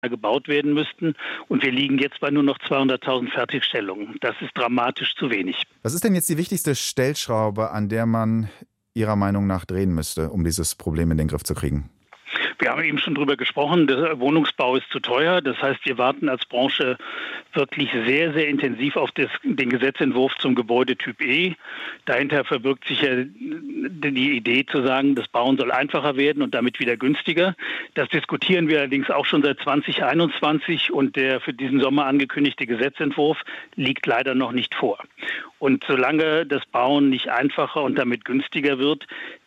gebaut werden müssten. Und wir liegen jetzt bei nur noch 200.000 Fertigstellungen. Das ist dramatisch zu wenig. Was ist denn jetzt die wichtigste Stellschraube, an der man Ihrer Meinung nach drehen müsste, um dieses Problem in den Griff zu kriegen? Wir haben eben schon darüber gesprochen, der Wohnungsbau ist zu teuer. Das heißt, wir warten als Branche wirklich sehr, sehr intensiv auf den Gesetzentwurf zum Gebäudetyp E. Dahinter verbirgt sich ja die Idee zu sagen, das Bauen soll einfacher werden und damit wieder günstiger. Das diskutieren wir allerdings auch schon seit 2021 und der für diesen Sommer angekündigte Gesetzentwurf liegt leider noch nicht vor. Und solange das Bauen nicht einfacher und damit günstiger wird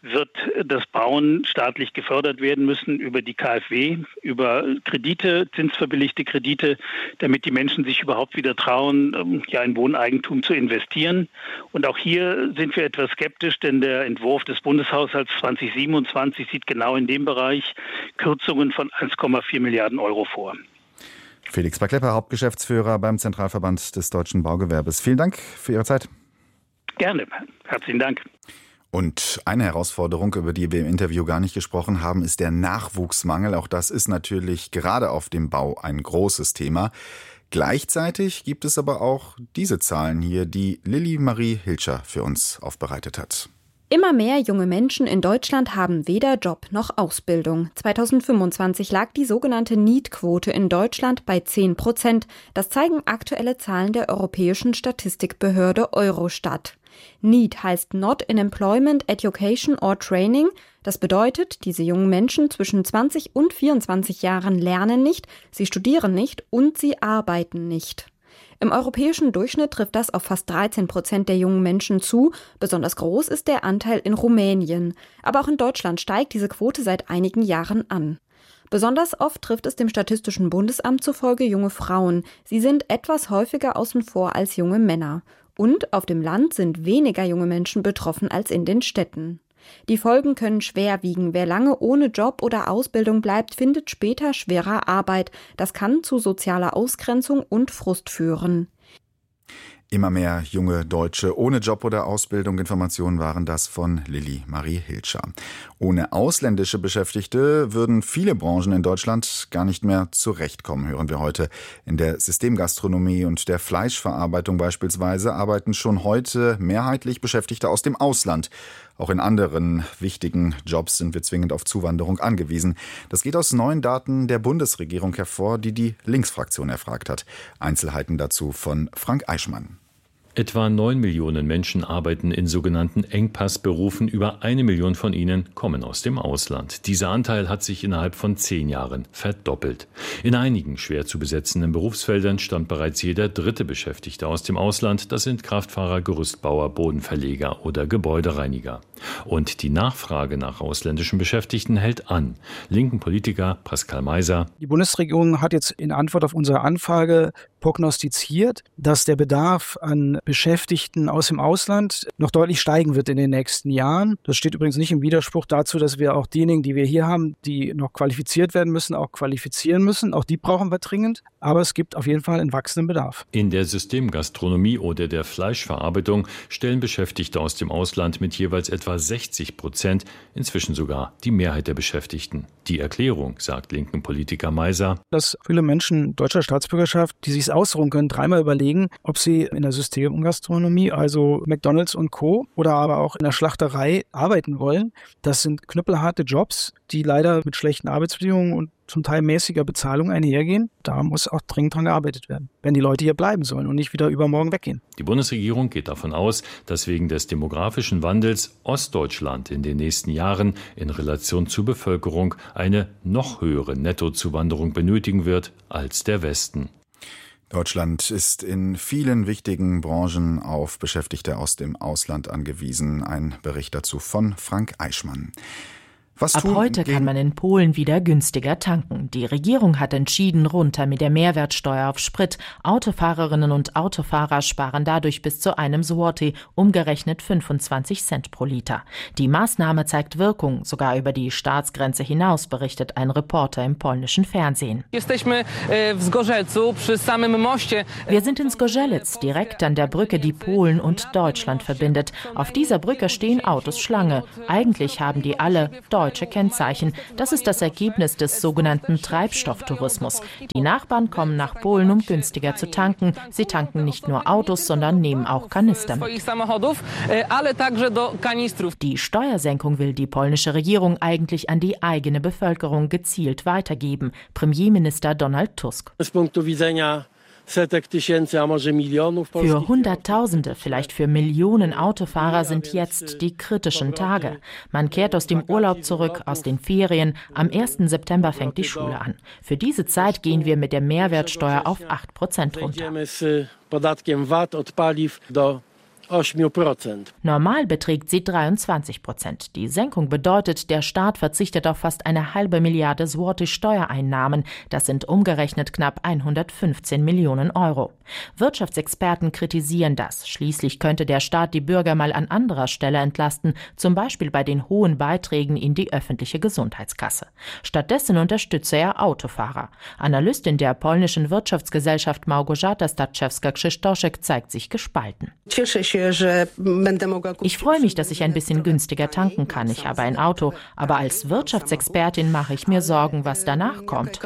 das Bauen staatlich gefördert werden müssen über die KfW, über Kredite, zinsverbilligte Kredite, damit die Menschen sich überhaupt wieder trauen, in Wohneigentum zu investieren. Und auch hier sind wir etwas skeptisch, denn der Entwurf des Bundeshaushalts 2027 sieht genau in dem Bereich Kürzungen von 1,4 Milliarden Euro vor. Felix Barklepper, Hauptgeschäftsführer beim Zentralverband des Deutschen Baugewerbes. Vielen Dank für Ihre Zeit. Gerne. Herzlichen Dank. Und eine Herausforderung, über die wir im Interview gar nicht gesprochen haben, ist der Nachwuchsmangel. Auch das ist natürlich gerade auf dem Bau ein großes Thema. Gleichzeitig gibt es aber auch diese Zahlen hier, die Lilly Marie Hilscher für uns aufbereitet hat. Immer mehr junge Menschen in Deutschland haben weder Job noch Ausbildung. 2025 lag die sogenannte NEET-Quote in Deutschland bei 10%. Das zeigen aktuelle Zahlen der europäischen Statistikbehörde Eurostat. NEET heißt Not in Employment, Education or Training. Das bedeutet, diese jungen Menschen zwischen 20 und 24 Jahren lernen nicht, sie studieren nicht und sie arbeiten nicht. Im europäischen Durchschnitt trifft das auf fast 13% der jungen Menschen zu. Besonders groß ist der Anteil in Rumänien. Aber auch in Deutschland steigt diese Quote seit einigen Jahren an. Besonders oft trifft es dem Statistischen Bundesamt zufolge junge Frauen. Sie sind etwas häufiger außen vor als junge Männer. Und auf dem Land sind weniger junge Menschen betroffen als in den Städten. Die Folgen können schwer wiegen. Wer lange ohne Job oder Ausbildung bleibt, findet später schwerer Arbeit. Das kann zu sozialer Ausgrenzung und Frust führen. Immer mehr junge Deutsche ohne Job oder Ausbildung. Informationen waren das von Lilly Marie Hilscher. Ohne ausländische Beschäftigte würden viele Branchen in Deutschland gar nicht mehr zurechtkommen, hören wir heute. In der Systemgastronomie und der Fleischverarbeitung beispielsweise arbeiten schon heute mehrheitlich Beschäftigte aus dem Ausland. Auch in anderen wichtigen Jobs sind wir zwingend auf Zuwanderung angewiesen. Das geht aus neuen Daten der Bundesregierung hervor, die Linksfraktion erfragt hat. Einzelheiten dazu von Frank Eichmann. Etwa 9 Millionen Menschen arbeiten in sogenannten Engpassberufen. Über 1 Million von ihnen kommen aus dem Ausland. Dieser Anteil hat sich innerhalb von 10 Jahren verdoppelt. In einigen schwer zu besetzenden Berufsfeldern stammt bereits jeder dritte Beschäftigte aus dem Ausland. Das sind Kraftfahrer, Gerüstbauer, Bodenverleger oder Gebäudereiniger. Und die Nachfrage nach ausländischen Beschäftigten hält an. Linken Politiker Pascal Meiser. Die Bundesregierung hat jetzt in Antwort auf unsere Anfrage prognostiziert, dass der Bedarf an Beschäftigten aus dem Ausland noch deutlich steigen wird in den nächsten Jahren. Das steht übrigens nicht im Widerspruch dazu, dass wir auch diejenigen, die wir hier haben, die noch qualifiziert werden müssen, auch qualifizieren müssen. Auch die brauchen wir dringend. Aber es gibt auf jeden Fall einen wachsenden Bedarf. In der Systemgastronomie oder der Fleischverarbeitung stellen Beschäftigte aus dem Ausland mit jeweils etwa 60%, inzwischen sogar die Mehrheit der Beschäftigten. Die Erklärung, sagt linken Politiker Meiser, dass viele Menschen deutscher Staatsbürgerschaft, die sich ausruhen können, dreimal überlegen, ob sie in der Systemgastronomie, also McDonald's und Co. oder aber auch in der Schlachterei arbeiten wollen. Das sind knüppelharte Jobs, die leider mit schlechten Arbeitsbedingungen und zum Teil mäßiger Bezahlung einhergehen. Da muss auch dringend dran gearbeitet werden, wenn die Leute hier bleiben sollen und nicht wieder übermorgen weggehen. Die Bundesregierung geht davon aus, dass wegen des demografischen Wandels Ostdeutschland in den nächsten Jahren in Relation zur Bevölkerung eine noch höhere Nettozuwanderung benötigen wird als der Westen. Deutschland ist in vielen wichtigen Branchen auf Beschäftigte aus dem Ausland angewiesen. Ein Bericht dazu von Frank Eichmann. Ab heute kann man in Polen wieder günstiger tanken. Die Regierung hat entschieden, runter mit der Mehrwertsteuer auf Sprit. Autofahrerinnen und Autofahrer sparen dadurch bis zu einem Zloty, umgerechnet 25 Cent pro Liter. Die Maßnahme zeigt Wirkung, sogar über die Staatsgrenze hinaus, berichtet ein Reporter im polnischen Fernsehen. Wir sind in Zgorzelec, direkt an der Brücke, die Polen und Deutschland verbindet. Auf dieser Brücke stehen Autos Schlange. Eigentlich haben die alle Deutsch deutsche Kennzeichen. Das ist das Ergebnis des sogenannten Treibstofftourismus. Die Nachbarn kommen nach Polen, um günstiger zu tanken. Sie tanken nicht nur Autos, sondern nehmen auch Kanister mit. Die Steuersenkung will die polnische Regierung eigentlich an die eigene Bevölkerung gezielt weitergeben. Premierminister Donald Tusk. Für Hunderttausende, vielleicht für Millionen Autofahrer sind jetzt die kritischen Tage. Man kehrt aus dem Urlaub zurück, aus den Ferien. Am 1. September fängt die Schule an. Für diese Zeit gehen wir mit der Mehrwertsteuer auf 8% runter. Normal beträgt sie 23%. Die Senkung bedeutet, der Staat verzichtet auf fast 1,5 Milliarde Zloty Steuereinnahmen. Das sind umgerechnet knapp 115 Millionen Euro. Wirtschaftsexperten kritisieren das. Schließlich könnte der Staat die Bürger mal an anderer Stelle entlasten, zum Beispiel bei den hohen Beiträgen in die öffentliche Gesundheitskasse. Stattdessen unterstütze er Autofahrer. Analystin der polnischen Wirtschaftsgesellschaft Małgorzata Starczewska-Krzysztoszek zeigt sich gespalten. Ich freue mich, dass ich ein bisschen günstiger tanken kann. Ich habe ein Auto, aber als Wirtschaftsexpertin mache ich mir Sorgen, was danach kommt.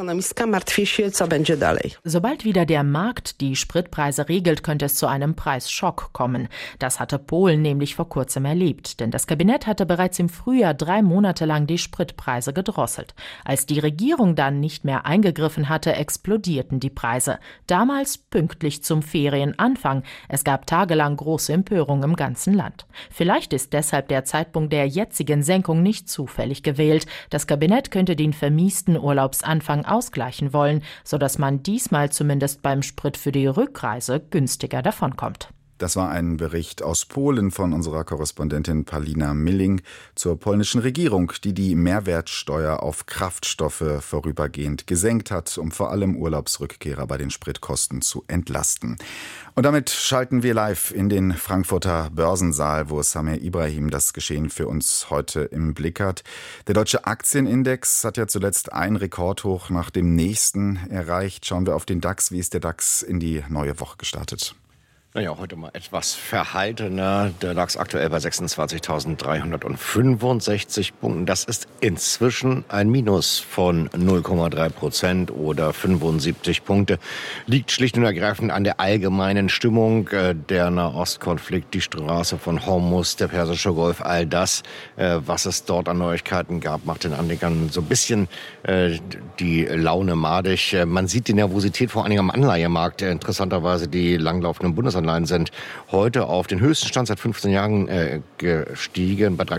Sobald wieder der Markt die Spritpreise regelt, könnte es zu einem Preisschock kommen. Das hatte Polen nämlich vor kurzem erlebt, denn das Kabinett hatte bereits im Frühjahr 3 Monate lang die Spritpreise gedrosselt. Als die Regierung dann nicht mehr eingegriffen hatte, explodierten die Preise. Damals pünktlich zum Ferienanfang. Es gab tagelang große Empörung im ganzen Land. Vielleicht ist deshalb der Zeitpunkt der jetzigen Senkung nicht zufällig gewählt. Das Kabinett könnte den vermiesten Urlaubsanfang ausgleichen wollen, sodass man diesmal zumindest beim Sprit für die Rückreise günstiger davonkommt. Das war ein Bericht aus Polen von unserer Korrespondentin Paulina Milling zur polnischen Regierung, die die Mehrwertsteuer auf Kraftstoffe vorübergehend gesenkt hat, um vor allem Urlaubsrückkehrer bei den Spritkosten zu entlasten. Und damit schalten wir live in den Frankfurter Börsensaal, wo Samir Ibrahim das Geschehen für uns heute im Blick hat. Der deutsche Aktienindex hat ja zuletzt ein Rekordhoch nach dem nächsten erreicht. Schauen wir auf den DAX. Wie ist der DAX in die neue Woche gestartet? Naja, heute mal etwas verhaltener. Der DAX aktuell bei 26.365 Punkten. Das ist inzwischen ein Minus von 0,3% oder 75 Punkte. Liegt schlicht und ergreifend an der allgemeinen Stimmung. Der Nahostkonflikt, die Straße von Hormuz, der Persische Golf, all das, was es dort an Neuigkeiten gab, macht den Anlegern so ein bisschen die Laune madig. Man sieht die Nervosität vor allen Dingen am Anleihemarkt. Interessanterweise die langlaufenden Bundesanleihen sind heute auf den höchsten Stand seit 15 Jahren gestiegen. Bei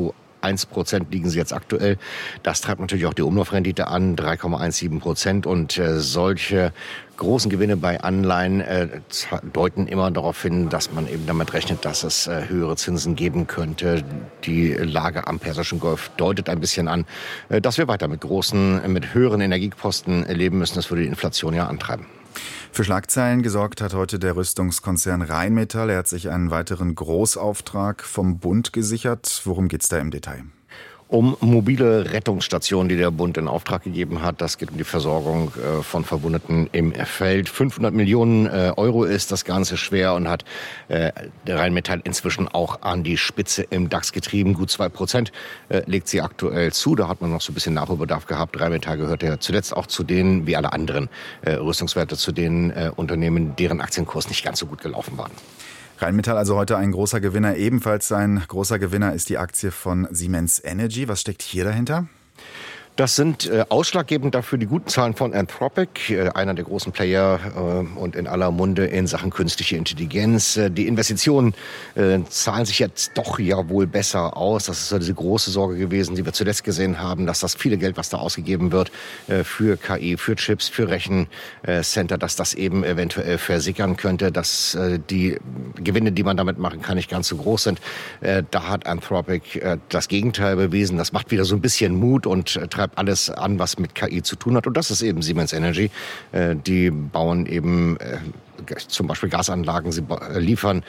3,21% liegen sie jetzt aktuell. Das treibt natürlich auch die Umlaufrendite an, 3,17%. Und solche großen Gewinne bei Anleihen deuten immer darauf hin, dass man eben damit rechnet, dass es höhere Zinsen geben könnte. Die Lage am Persischen Golf deutet ein bisschen an, dass wir weiter mit höheren Energiekosten leben müssen. Das würde die Inflation ja antreiben. Für Schlagzeilen gesorgt hat heute der Rüstungskonzern Rheinmetall. Er hat sich einen weiteren Großauftrag vom Bund gesichert. Worum geht's da im Detail? Um mobile Rettungsstationen, die der Bund in Auftrag gegeben hat. Das geht um die Versorgung von Verwundeten im Feld. 500 Millionen Euro ist das Ganze schwer und hat der Rheinmetall inzwischen auch an die Spitze im DAX getrieben. Gut 2% legt sie aktuell zu. Da hat man noch so ein bisschen Nachholbedarf gehabt. Rheinmetall gehört ja zuletzt auch zu denen, wie alle anderen Rüstungswerte, zu den Unternehmen, deren Aktienkurs nicht ganz so gut gelaufen waren. Rheinmetall also heute ein großer Gewinner. Ebenfalls ein großer Gewinner ist die Aktie von Siemens Energy. Was steckt hier dahinter? Das sind ausschlaggebend dafür die guten Zahlen von Anthropic, einer der großen Player und in aller Munde in Sachen künstliche Intelligenz. Die Investitionen zahlen sich jetzt doch ja wohl besser aus. Das ist ja diese große Sorge gewesen, die wir zuletzt gesehen haben, dass das viele Geld, was da ausgegeben wird für KI, für Chips, für Rechencenter, dass das eben eventuell versickern könnte, dass die Gewinne, die man damit machen kann, nicht ganz so groß sind. Da hat Anthropic das Gegenteil bewiesen. Das macht wieder so ein bisschen Mut und treibt alles an, was mit KI zu tun hat. Und das ist eben Siemens Energy. Die bauen eben zum Beispiel Gasanlagen. Sie liefern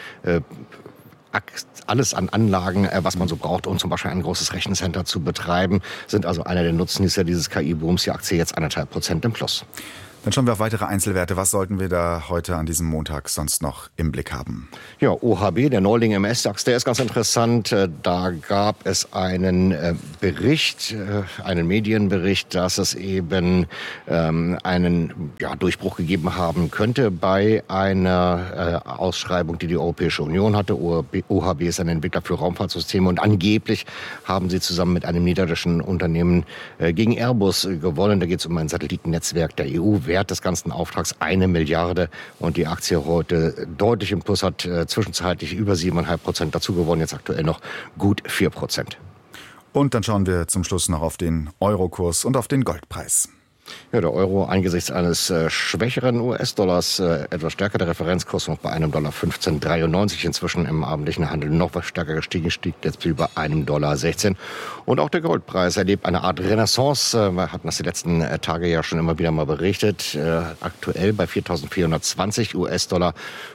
alles an Anlagen, was man so braucht, um zum Beispiel ein großes Rechencenter zu betreiben. Sind also einer der Nutznießer dieses KI-Booms. Die Aktie jetzt 1,5% im Plus. Dann schauen wir auf weitere Einzelwerte. Was sollten wir da heute an diesem Montag sonst noch im Blick haben? Ja, OHB, der Neuling im MSDAX, der ist ganz interessant. Da gab es einen Bericht, einen Medienbericht, dass es eben einen Durchbruch gegeben haben könnte bei einer Ausschreibung, die die Europäische Union hatte. OHB ist ein Entwickler für Raumfahrtsysteme und angeblich haben sie zusammen mit einem niederländischen Unternehmen gegen Airbus gewonnen. Da geht es um ein Satellitennetzwerk der EU. Wert des ganzen Auftrags 1 Milliarde und die Aktie heute deutlich im Plus, hat zwischenzeitlich über 7,5% dazu gewonnen, jetzt aktuell noch gut 4%. Und dann schauen wir zum Schluss noch auf den Eurokurs und auf den Goldpreis. Ja, der Euro angesichts eines schwächeren US-Dollars etwas stärker. Der Referenzkurs noch bei einem Dollar 15,93. Inzwischen im abendlichen Handel noch was stärker gestiegen, stieg jetzt über einem Dollar 16. Und auch der Goldpreis erlebt eine Art Renaissance. Wir hatten das die letzten Tage ja schon immer wieder mal berichtet. Aktuell bei 4.420 US-Dollar.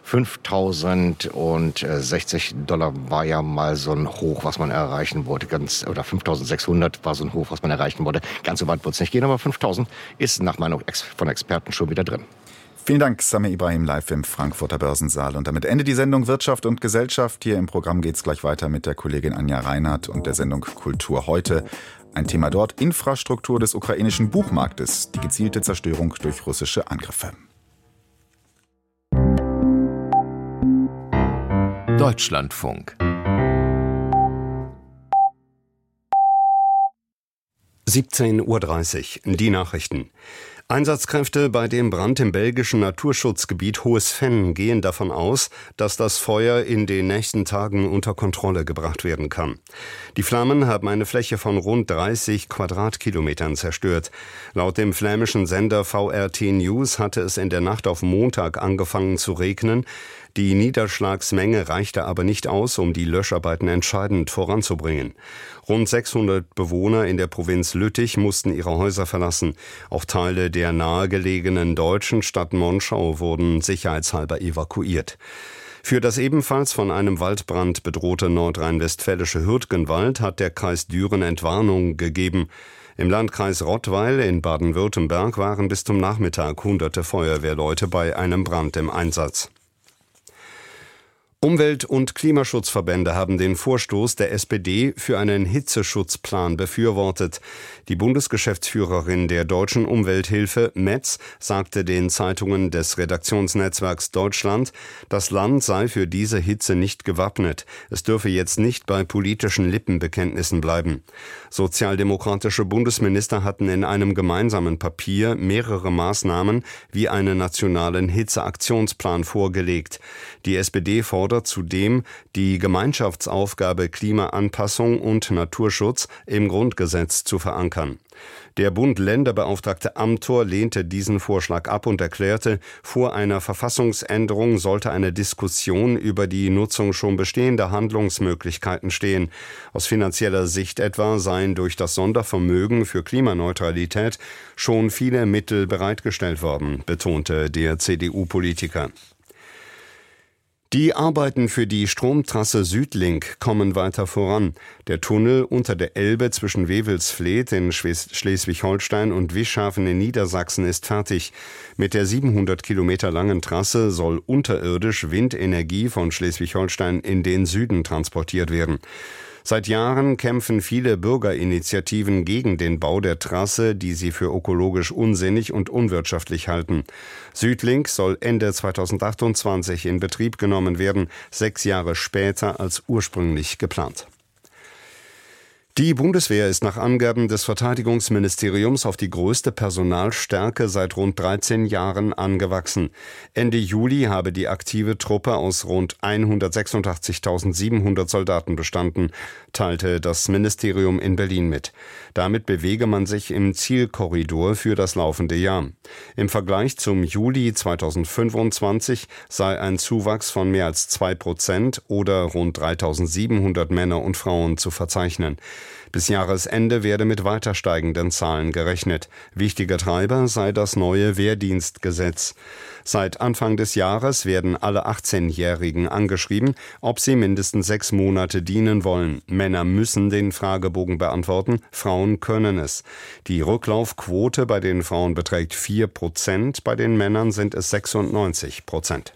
5.060 Dollar war ja mal so ein Hoch, was man erreichen wollte. Oder 5.600 war so ein Hoch, was man erreichen wollte. Ganz so weit wird es nicht gehen, aber 5.000 ist nach Meinung von Experten schon wieder drin. Vielen Dank, Samir Ibrahim, live im Frankfurter Börsensaal. Und damit Ende die Sendung Wirtschaft und Gesellschaft. Hier im Programm geht es gleich weiter mit der Kollegin Anja Reinhardt und der Sendung Kultur heute. Ein Thema dort: Infrastruktur des ukrainischen Buchmarktes, die gezielte Zerstörung durch russische Angriffe. Deutschlandfunk 17:30 Uhr, die Nachrichten. Einsatzkräfte bei dem Brand im belgischen Naturschutzgebiet Hohes Venn gehen davon aus, dass das Feuer in den nächsten Tagen unter Kontrolle gebracht werden kann. Die Flammen haben eine Fläche von rund 30 Quadratkilometern zerstört. Laut dem flämischen Sender VRT News hatte es in der Nacht auf Montag angefangen zu regnen. Die Niederschlagsmenge reichte aber nicht aus, um die Löscharbeiten entscheidend voranzubringen. Rund 600 Bewohner in der Provinz Lüttich mussten ihre Häuser verlassen. Auch Teile der nahegelegenen deutschen Stadt Monschau wurden sicherheitshalber evakuiert. Für das ebenfalls von einem Waldbrand bedrohte nordrhein-westfälische Hürtgenwald hat der Kreis Düren Entwarnung gegeben. Im Landkreis Rottweil in Baden-Württemberg waren bis zum Nachmittag hunderte Feuerwehrleute bei einem Brand im Einsatz. Umwelt- und Klimaschutzverbände haben den Vorstoß der SPD für einen Hitzeschutzplan befürwortet. Die Bundesgeschäftsführerin der Deutschen Umwelthilfe, Metz, sagte den Zeitungen des Redaktionsnetzwerks Deutschland, das Land sei für diese Hitze nicht gewappnet. Es dürfe jetzt nicht bei politischen Lippenbekenntnissen bleiben. Sozialdemokratische Bundesminister hatten in einem gemeinsamen Papier mehrere Maßnahmen wie einen nationalen Hitzeaktionsplan vorgelegt. Die SPD fordert zudem, die Gemeinschaftsaufgabe Klimaanpassung und Naturschutz im Grundgesetz zu verankern. Der Bund-Länder-Beauftragte Amthor lehnte diesen Vorschlag ab und erklärte, vor einer Verfassungsänderung sollte eine Diskussion über die Nutzung schon bestehender Handlungsmöglichkeiten stehen. Aus finanzieller Sicht etwa seien durch das Sondervermögen für Klimaneutralität schon viele Mittel bereitgestellt worden, betonte der CDU-Politiker. Die Arbeiten für die Stromtrasse Südlink kommen weiter voran. Der Tunnel unter der Elbe zwischen Wewelsfleth in Schleswig-Holstein und Wischhafen in Niedersachsen ist fertig. Mit der 700 Kilometer langen Trasse soll unterirdisch Windenergie von Schleswig-Holstein in den Süden transportiert werden. Seit Jahren kämpfen viele Bürgerinitiativen gegen den Bau der Trasse, die sie für ökologisch unsinnig und unwirtschaftlich halten. Südlink soll Ende 2028 in Betrieb genommen werden, 6 Jahre später als ursprünglich geplant. Die Bundeswehr ist nach Angaben des Verteidigungsministeriums auf die größte Personalstärke seit rund 13 Jahren angewachsen. Ende Juli habe die aktive Truppe aus rund 186.700 Soldaten bestanden, teilte das Ministerium in Berlin mit. Damit bewege man sich im Zielkorridor für das laufende Jahr. Im Vergleich zum Juli 2025 sei ein Zuwachs von mehr als 2% oder rund 3.700 Männer und Frauen zu verzeichnen. Bis Jahresende werde mit weiter steigenden Zahlen gerechnet. Wichtiger Treiber sei das neue Wehrdienstgesetz. Seit Anfang des Jahres werden alle 18-Jährigen angeschrieben, ob sie mindestens 6 Monate dienen wollen. Männer müssen den Fragebogen beantworten, Frauen können es. Die Rücklaufquote bei den Frauen beträgt 4%, bei den Männern sind es 96%.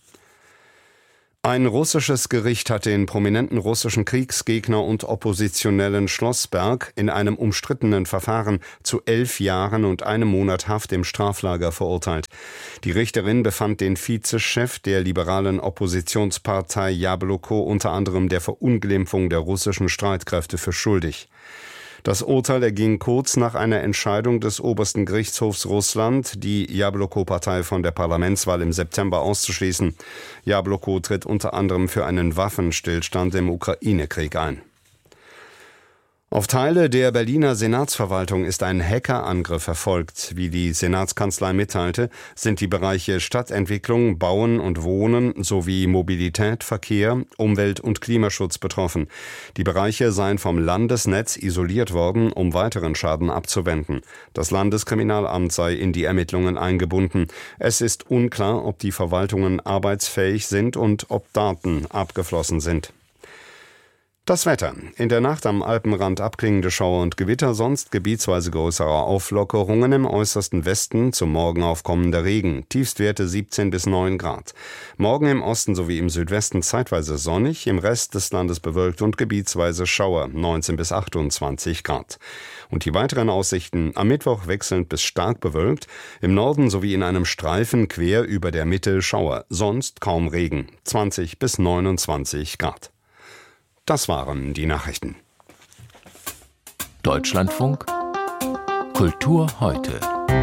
Ein russisches Gericht hat den prominenten russischen Kriegsgegner und Oppositionellen Schlossberg in einem umstrittenen Verfahren zu 11 Jahren und 1 Monat Haft im Straflager verurteilt. Die Richterin befand den Vizechef der liberalen Oppositionspartei Jabloko unter anderem der Verunglimpfung der russischen Streitkräfte für schuldig. Das Urteil erging kurz nach einer Entscheidung des obersten Gerichtshofs Russland, die Jabloko-Partei von der Parlamentswahl im September auszuschließen. Jabloko tritt unter anderem für einen Waffenstillstand im Ukraine-Krieg ein. Auf Teile der Berliner Senatsverwaltung ist ein Hackerangriff erfolgt. Wie die Senatskanzlei mitteilte, sind die Bereiche Stadtentwicklung, Bauen und Wohnen sowie Mobilität, Verkehr, Umwelt- und Klimaschutz betroffen. Die Bereiche seien vom Landesnetz isoliert worden, um weiteren Schaden abzuwenden. Das Landeskriminalamt sei in die Ermittlungen eingebunden. Es ist unklar, ob die Verwaltungen arbeitsfähig sind und ob Daten abgeflossen sind. Das Wetter. In der Nacht am Alpenrand abklingende Schauer und Gewitter, sonst gebietsweise größere Auflockerungen, im äußersten Westen zum Morgen aufkommender Regen. Tiefstwerte 17 bis 9 Grad. Morgen im Osten sowie im Südwesten zeitweise sonnig, im Rest des Landes bewölkt und gebietsweise Schauer 19 bis 28 Grad. Und die weiteren Aussichten: am Mittwoch wechselnd bis stark bewölkt, im Norden sowie in einem Streifen quer über der Mitte Schauer, sonst kaum Regen, 20 bis 29 Grad. Das waren die Nachrichten. Deutschlandfunk Kultur heute.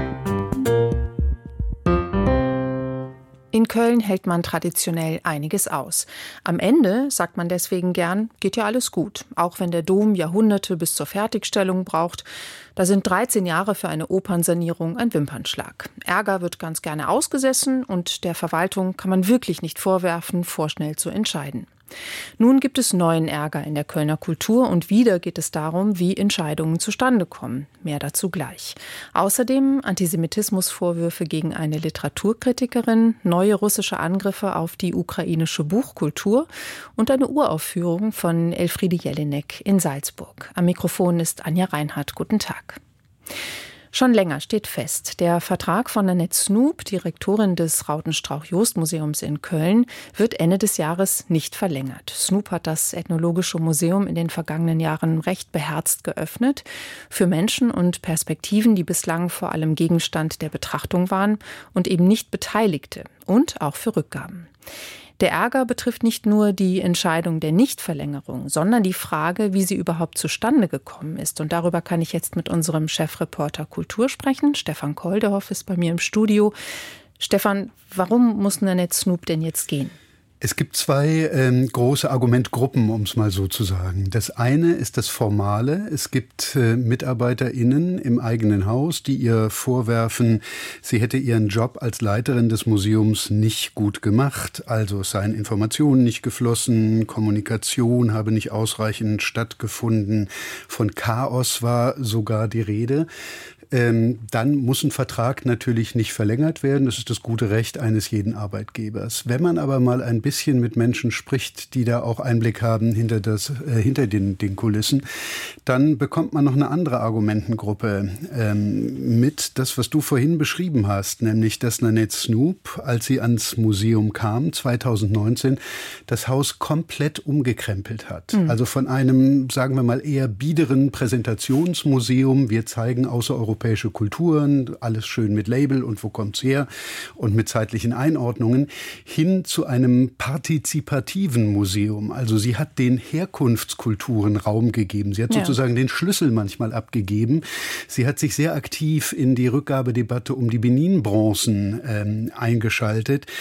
In Köln hält man traditionell einiges aus. Am Ende sagt man deswegen gern, geht ja alles gut. Auch wenn der Dom Jahrhunderte bis zur Fertigstellung braucht. Da sind 13 Jahre für eine Opernsanierung ein Wimpernschlag. Ärger wird ganz gerne ausgesessen und der Verwaltung kann man wirklich nicht vorwerfen, vorschnell zu entscheiden. Nun gibt es neuen Ärger in der Kölner Kultur und wieder geht es darum, wie Entscheidungen zustande kommen. Mehr dazu gleich. Außerdem Antisemitismusvorwürfe gegen eine Literaturkritikerin, neue russische Angriffe auf die ukrainische Buchkultur und eine Uraufführung von Elfriede Jelinek in Salzburg. Am Mikrofon ist Anja Reinhardt. Guten Tag. Schon länger steht fest, der Vertrag von Annette Snoop, Direktorin des Rautenstrauch-Jost-Museums in Köln, wird Ende des Jahres nicht verlängert. Snoop hat das Ethnologische Museum in den vergangenen Jahren recht beherzt geöffnet, für Menschen und Perspektiven, die bislang vor allem Gegenstand der Betrachtung waren und eben nicht Beteiligte, und auch für Rückgaben. Der Ärger betrifft nicht nur die Entscheidung der Nichtverlängerung, sondern die Frage, wie sie überhaupt zustande gekommen ist. Und darüber kann ich jetzt mit unserem Chefreporter Kultur sprechen. Stefan Koldehoff ist bei mir im Studio. Stefan, warum muss Annette Snoop denn jetzt gehen? Es gibt zwei große Argumentgruppen, um es mal so zu sagen. Das eine ist das Formale. Es gibt MitarbeiterInnen im eigenen Haus, die ihr vorwerfen, sie hätte ihren Job als Leiterin des Museums nicht gut gemacht. Also es seien Informationen nicht geflossen, Kommunikation habe nicht ausreichend stattgefunden. Von Chaos war sogar die Rede. Dann muss ein Vertrag natürlich nicht verlängert werden. Das ist das gute Recht eines jeden Arbeitgebers. Wenn man aber mal ein bisschen mit Menschen spricht, die da auch Einblick haben hinter den Kulissen, dann bekommt man noch eine andere Argumentengruppe mit. Das, was du vorhin beschrieben hast, nämlich dass Annette Snoop, als sie ans Museum kam, 2019, das Haus komplett umgekrempelt hat. Also von einem, sagen wir mal, eher biederen Präsentationsmuseum, wir zeigen außereuropäische Kulturen, alles schön mit Label und wo kommt's her und mit zeitlichen Einordnungen, hin zu einem partizipativen Museum. Also sie hat den Herkunftskulturen Raum gegeben. Sie hat sozusagen den Schlüssel manchmal abgegeben. Sie hat sich sehr aktiv in die Rückgabedebatte um die Benin-Bronzen eingeschaltet.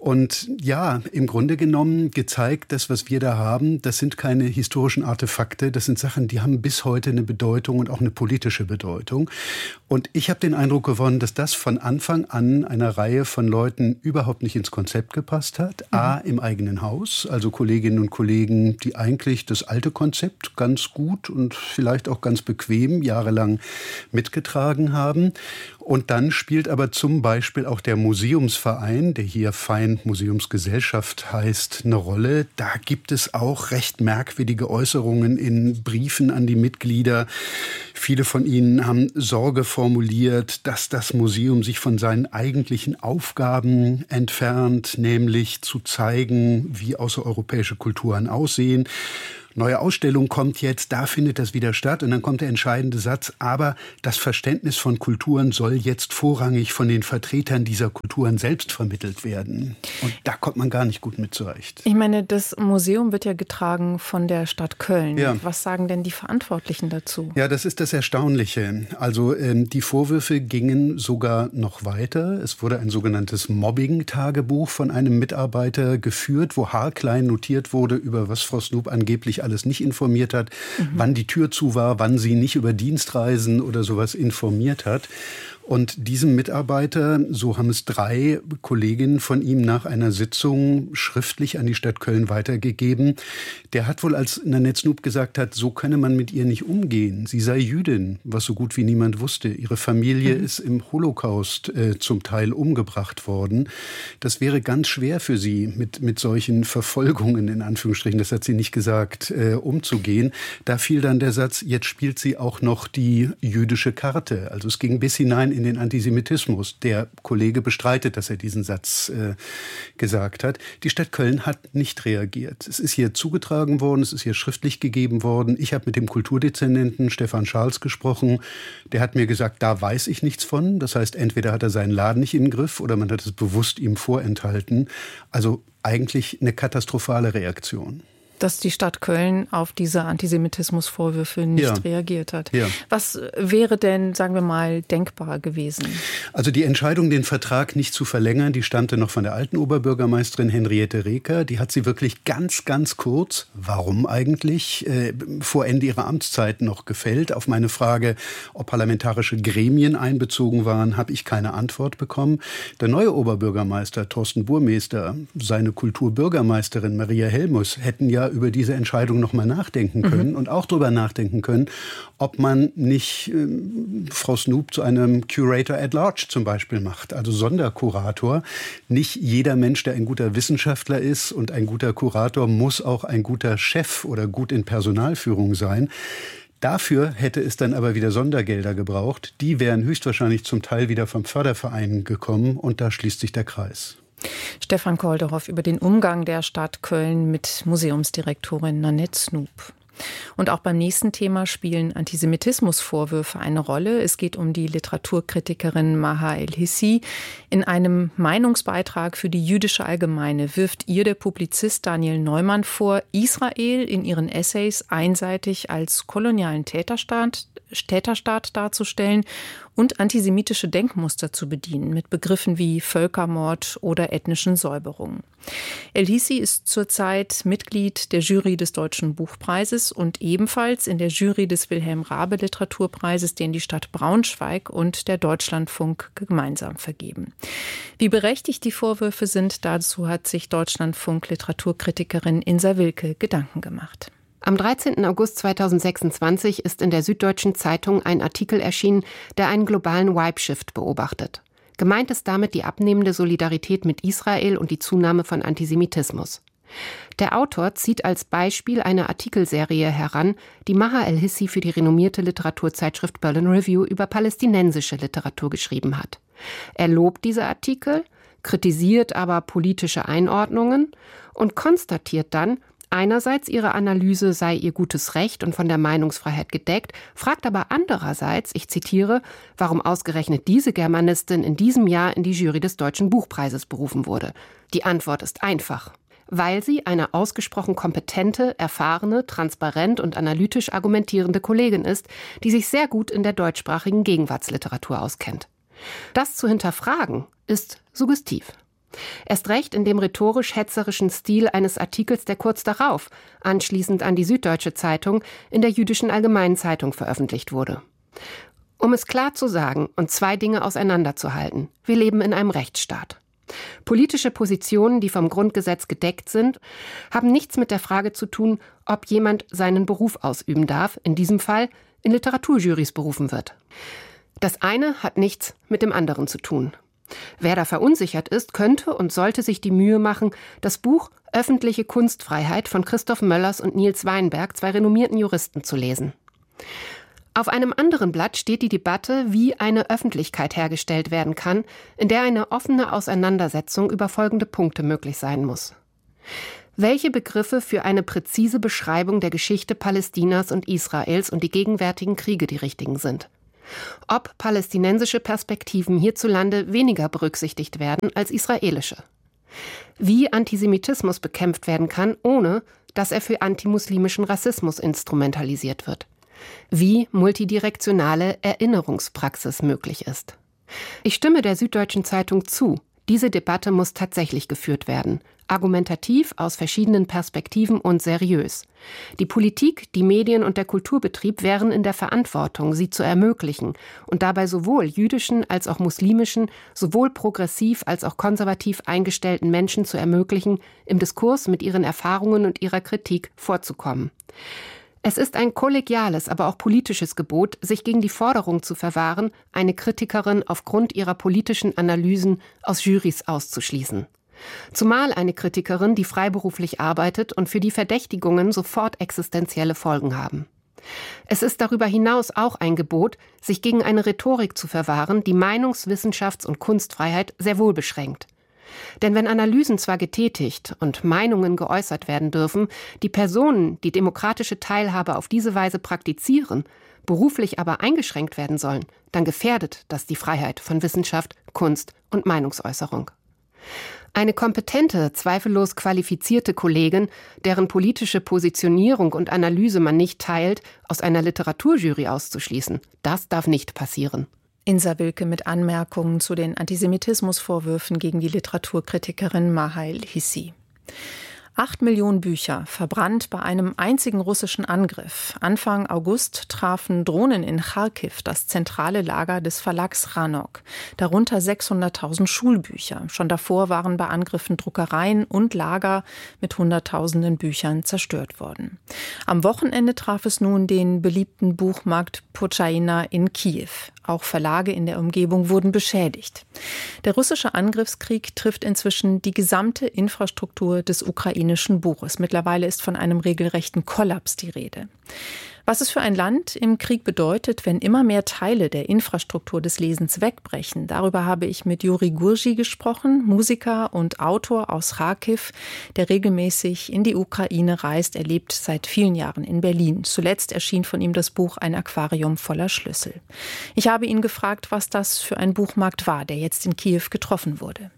Und ja, im Grunde genommen gezeigt, das, was wir da haben, das sind keine historischen Artefakte, das sind Sachen, die haben bis heute eine Bedeutung und auch eine politische Bedeutung. Und ich habe den Eindruck gewonnen, dass das von Anfang an einer Reihe von Leuten überhaupt nicht ins Konzept gepasst hat. A, im eigenen Haus, also Kolleginnen und Kollegen, die eigentlich das alte Konzept ganz gut und vielleicht auch ganz bequem jahrelang mitgetragen haben. Und dann spielt aber zum Beispiel auch der Museumsverein, der hier fein Museumsgesellschaft heißt, eine Rolle. Da gibt es auch recht merkwürdige Äußerungen in Briefen an die Mitglieder. Viele von ihnen haben Sorge formuliert, dass das Museum sich von seinen eigentlichen Aufgaben entfernt, nämlich zu zeigen, wie außereuropäische Kulturen aussehen. Neue Ausstellung kommt jetzt, da findet das wieder statt. Und dann kommt der entscheidende Satz, aber das Verständnis von Kulturen soll jetzt vorrangig von den Vertretern dieser Kulturen selbst vermittelt werden. Und da kommt man gar nicht gut mit zurecht. Ich meine, das Museum wird ja getragen von der Stadt Köln. Ja. Was sagen denn die Verantwortlichen dazu? Ja, das ist das Erstaunliche. Also die Vorwürfe gingen sogar noch weiter. Es wurde ein sogenanntes Mobbing-Tagebuch von einem Mitarbeiter geführt, wo haarklein notiert wurde, über was Frau Snoop angeblich alles nicht informiert hat, wann die Tür zu war, wann sie nicht über Dienstreisen oder sowas informiert hat. Und diesem Mitarbeiter, so haben es 3 Kolleginnen von ihm nach einer Sitzung schriftlich an die Stadt Köln weitergegeben. Der hat wohl, als Nanette Snoop gesagt hat, so könne man mit ihr nicht umgehen. Sie sei Jüdin, was so gut wie niemand wusste. Ihre Familie ist im Holocaust zum Teil umgebracht worden. Das wäre ganz schwer für sie, mit solchen Verfolgungen, in Anführungsstrichen, das hat sie nicht gesagt, umzugehen. Da fiel dann der Satz, jetzt spielt sie auch noch die jüdische Karte. Also es ging bis hinein in den Antisemitismus. Der Kollege bestreitet, dass er diesen Satz gesagt hat. Die Stadt Köln hat nicht reagiert. Es ist hier zugetragen worden, es ist hier schriftlich gegeben worden. Ich habe mit dem Kulturdezernenten Stefan Scharls gesprochen. Der hat mir gesagt, da weiß ich nichts von. Das heißt, entweder hat er seinen Laden nicht in den Griff oder man hat es bewusst ihm vorenthalten. Also eigentlich eine katastrophale Reaktion. Dass die Stadt Köln auf diese Antisemitismusvorwürfe nicht reagiert hat. Ja. Was wäre denn, sagen wir mal, denkbar gewesen? Also die Entscheidung, den Vertrag nicht zu verlängern, die stammte noch von der alten Oberbürgermeisterin Henriette Reker. Die hat sie wirklich ganz, ganz kurz, warum eigentlich, vor Ende ihrer Amtszeit noch gefällt. Auf meine Frage, ob parlamentarische Gremien einbezogen waren, habe ich keine Antwort bekommen. Der neue Oberbürgermeister, Thorsten Burmester, seine Kulturbürgermeisterin Maria Helmus hätten ja über diese Entscheidung noch mal nachdenken können und auch darüber nachdenken können, ob man nicht Frau Snoop zu einem Curator at Large zum Beispiel macht, also Sonderkurator. Nicht jeder Mensch, der ein guter Wissenschaftler ist und ein guter Kurator, muss auch ein guter Chef oder gut in Personalführung sein. Dafür hätte es dann aber wieder Sondergelder gebraucht. Die wären höchstwahrscheinlich zum Teil wieder vom Förderverein gekommen und da schließt sich der Kreis. Stefan Kolderhoff über den Umgang der Stadt Köln mit Museumsdirektorin Nanette Snoop. Und auch beim nächsten Thema spielen Antisemitismusvorwürfe eine Rolle. Es geht um die Literaturkritikerin Maha El-Hissi. In einem Meinungsbeitrag für die Jüdische Allgemeine wirft ihr der Publizist Daniel Neumann vor, Israel in ihren Essays einseitig als kolonialen Täterstaat darzustellen und antisemitische Denkmuster zu bedienen mit Begriffen wie Völkermord oder ethnischen Säuberungen. El-Hissi ist zurzeit Mitglied der Jury des Deutschen Buchpreises und ebenfalls in der Jury des Wilhelm-Raabe-Literaturpreises, den die Stadt Braunschweig und der Deutschlandfunk gemeinsam vergeben. Wie berechtigt die Vorwürfe sind, dazu hat sich Deutschlandfunk-Literaturkritikerin Insa Wilke Gedanken gemacht. Am 13. August 2026 ist in der Süddeutschen Zeitung ein Artikel erschienen, der einen globalen Vibe-Shift beobachtet. Gemeint ist damit die abnehmende Solidarität mit Israel und die Zunahme von Antisemitismus. Der Autor zieht als Beispiel eine Artikelserie heran, die Maha El-Hissi für die renommierte Literaturzeitschrift Berlin Review über palästinensische Literatur geschrieben hat. Er lobt diese Artikel, kritisiert aber politische Einordnungen und konstatiert dann, einerseits, ihre Analyse sei ihr gutes Recht und von der Meinungsfreiheit gedeckt, fragt aber andererseits, ich zitiere, warum ausgerechnet diese Germanistin in diesem Jahr in die Jury des Deutschen Buchpreises berufen wurde. Die Antwort ist einfach. Weil sie eine ausgesprochen kompetente, erfahrene, transparent und analytisch argumentierende Kollegin ist, die sich sehr gut in der deutschsprachigen Gegenwartsliteratur auskennt. Das zu hinterfragen ist suggestiv. Erst recht in dem rhetorisch-hetzerischen Stil eines Artikels, der kurz darauf, anschließend an die Süddeutsche Zeitung, in der Jüdischen Allgemeinen Zeitung veröffentlicht wurde. Um es klar zu sagen und zwei Dinge auseinanderzuhalten: Wir leben in einem Rechtsstaat. Politische Positionen, die vom Grundgesetz gedeckt sind, haben nichts mit der Frage zu tun, ob jemand seinen Beruf ausüben darf, in diesem Fall in Literaturjurys berufen wird. Das eine hat nichts mit dem anderen zu tun. Wer da verunsichert ist, könnte und sollte sich die Mühe machen, das Buch Öffentliche Kunstfreiheit von Christoph Möllers und Nils Weinberg, zwei renommierten Juristen, zu lesen. Auf einem anderen Blatt steht die Debatte, wie eine Öffentlichkeit hergestellt werden kann, in der eine offene Auseinandersetzung über folgende Punkte möglich sein muss. Welche Begriffe für eine präzise Beschreibung der Geschichte Palästinas und Israels und die gegenwärtigen Kriege die richtigen sind? Ob palästinensische Perspektiven hierzulande weniger berücksichtigt werden als israelische? Wie Antisemitismus bekämpft werden kann, ohne dass er für antimuslimischen Rassismus instrumentalisiert wird? Wie multidirektionale Erinnerungspraxis möglich ist. Ich stimme der Süddeutschen Zeitung zu. Diese Debatte muss tatsächlich geführt werden. Argumentativ, aus verschiedenen Perspektiven und seriös. Die Politik, die Medien und der Kulturbetrieb wären in der Verantwortung, sie zu ermöglichen und dabei sowohl jüdischen als auch muslimischen, sowohl progressiv als auch konservativ eingestellten Menschen zu ermöglichen, im Diskurs mit ihren Erfahrungen und ihrer Kritik vorzukommen. Es ist ein kollegiales, aber auch politisches Gebot, sich gegen die Forderung zu verwahren, eine Kritikerin aufgrund ihrer politischen Analysen aus Jurys auszuschließen. Zumal eine Kritikerin, die freiberuflich arbeitet und für die Verdächtigungen sofort existenzielle Folgen haben. Es ist darüber hinaus auch ein Gebot, sich gegen eine Rhetorik zu verwahren, die Meinungs-, Wissenschafts- und Kunstfreiheit sehr wohl beschränkt. Denn wenn Analysen zwar getätigt und Meinungen geäußert werden dürfen, die Personen, die demokratische Teilhabe auf diese Weise praktizieren, beruflich aber eingeschränkt werden sollen, dann gefährdet das die Freiheit von Wissenschaft, Kunst und Meinungsäußerung. Eine kompetente, zweifellos qualifizierte Kollegin, deren politische Positionierung und Analyse man nicht teilt, aus einer Literaturjury auszuschließen, das darf nicht passieren. Insa Wilke mit Anmerkungen zu den Antisemitismusvorwürfen gegen die Literaturkritikerin Mahail Hissi. 8 Millionen Bücher verbrannt bei einem einzigen russischen Angriff. Anfang August trafen Drohnen in Charkiw das zentrale Lager des Verlags Ranok. Darunter 600.000 Schulbücher. Schon davor waren bei Angriffen Druckereien und Lager mit Hunderttausenden Büchern zerstört worden. Am Wochenende traf es nun den beliebten Buchmarkt Pochaina in Kiew. Auch Verlage in der Umgebung wurden beschädigt. Der russische Angriffskrieg trifft inzwischen die gesamte Infrastruktur des ukrainischen Buches. Mittlerweile ist von einem regelrechten Kollaps die Rede. Was es für ein Land im Krieg bedeutet, wenn immer mehr Teile der Infrastruktur des Lesens wegbrechen, darüber habe ich mit Juri Gurji gesprochen, Musiker und Autor aus Charkiw, der regelmäßig in die Ukraine reist. Er lebt seit vielen Jahren in Berlin. Zuletzt erschien von ihm das Buch Ein Aquarium voller Schlüssel. Ich habe ihn gefragt, was das für ein Buchmarkt war, der jetzt in Kiew getroffen wurde.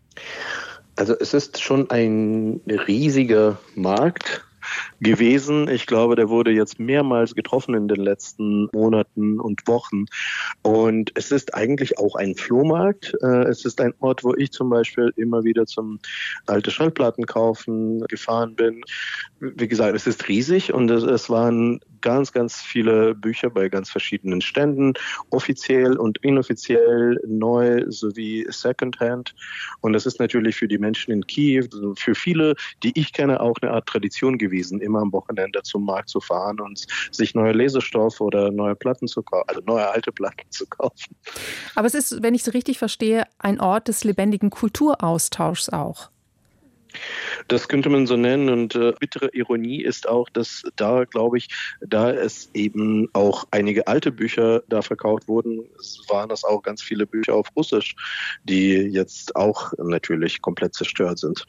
Also es ist schon ein riesiger Markt gewesen. Ich glaube, der wurde jetzt mehrmals getroffen in den letzten Monaten und Wochen. Und es ist eigentlich auch ein Flohmarkt. Es ist ein Ort, wo ich zum Beispiel immer wieder zum alte Schallplatten kaufen gefahren bin. Wie gesagt, es ist riesig und es waren ganz, ganz viele Bücher bei ganz verschiedenen Ständen, offiziell und inoffiziell, neu sowie Secondhand. Und das ist natürlich für die Menschen in Kiew, für viele, die ich kenne, auch eine Art Tradition gewesen, immer am Wochenende zum Markt zu fahren und sich neue Lesestoff oder neue Platten zu kaufen, also neue alte Platten zu kaufen. Aber es ist, wenn ich es richtig verstehe, ein Ort des lebendigen Kulturaustauschs auch. Das könnte man so nennen und bittere Ironie ist auch, dass da, glaube ich, da es eben auch einige alte Bücher da verkauft wurden, waren das auch ganz viele Bücher auf Russisch, die jetzt auch natürlich komplett zerstört sind.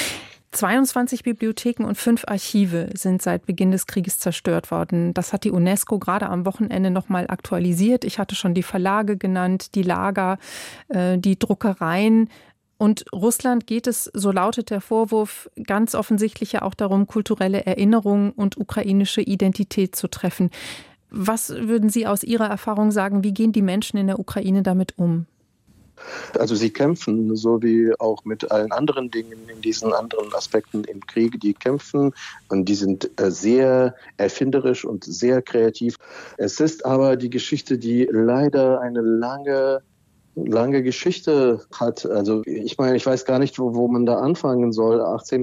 22 Bibliotheken und 5 Archive sind seit Beginn des Krieges zerstört worden. Das hat die UNESCO gerade am Wochenende nochmal aktualisiert. Ich hatte schon die Verlage genannt, die Lager, die Druckereien. Und Russland geht es, so lautet der Vorwurf, ganz offensichtlich ja auch darum, kulturelle Erinnerungen und ukrainische Identität zu treffen. Was würden Sie aus Ihrer Erfahrung sagen, wie gehen die Menschen in der Ukraine damit um? Also sie kämpfen, so wie auch mit allen anderen Dingen in diesen anderen Aspekten im Krieg, die kämpfen und die sind sehr erfinderisch und sehr kreativ. Es ist aber die Geschichte, die leider eine lange Geschichte hat. Also ich meine, ich weiß gar nicht, wo man da anfangen soll.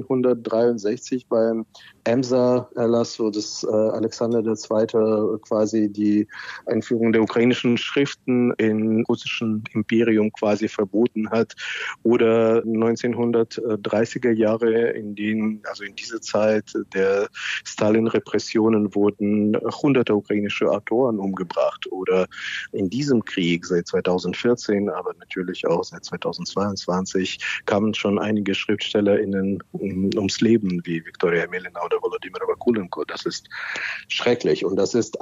1863 beim Emser-Erlass, wo das Alexander II. Quasi die Einführung der ukrainischen Schriften im russischen Imperium quasi verboten hat. Oder 1930er Jahre, in diese Zeit der Stalin-Repressionen wurden hunderte ukrainische Autoren umgebracht. Oder in diesem Krieg seit 2014, aber natürlich auch seit 2022 kamen schon einige SchriftstellerInnen ums Leben, wie Viktoria Amelina oder Volodymyr Vakulenko. Das ist schrecklich und das ist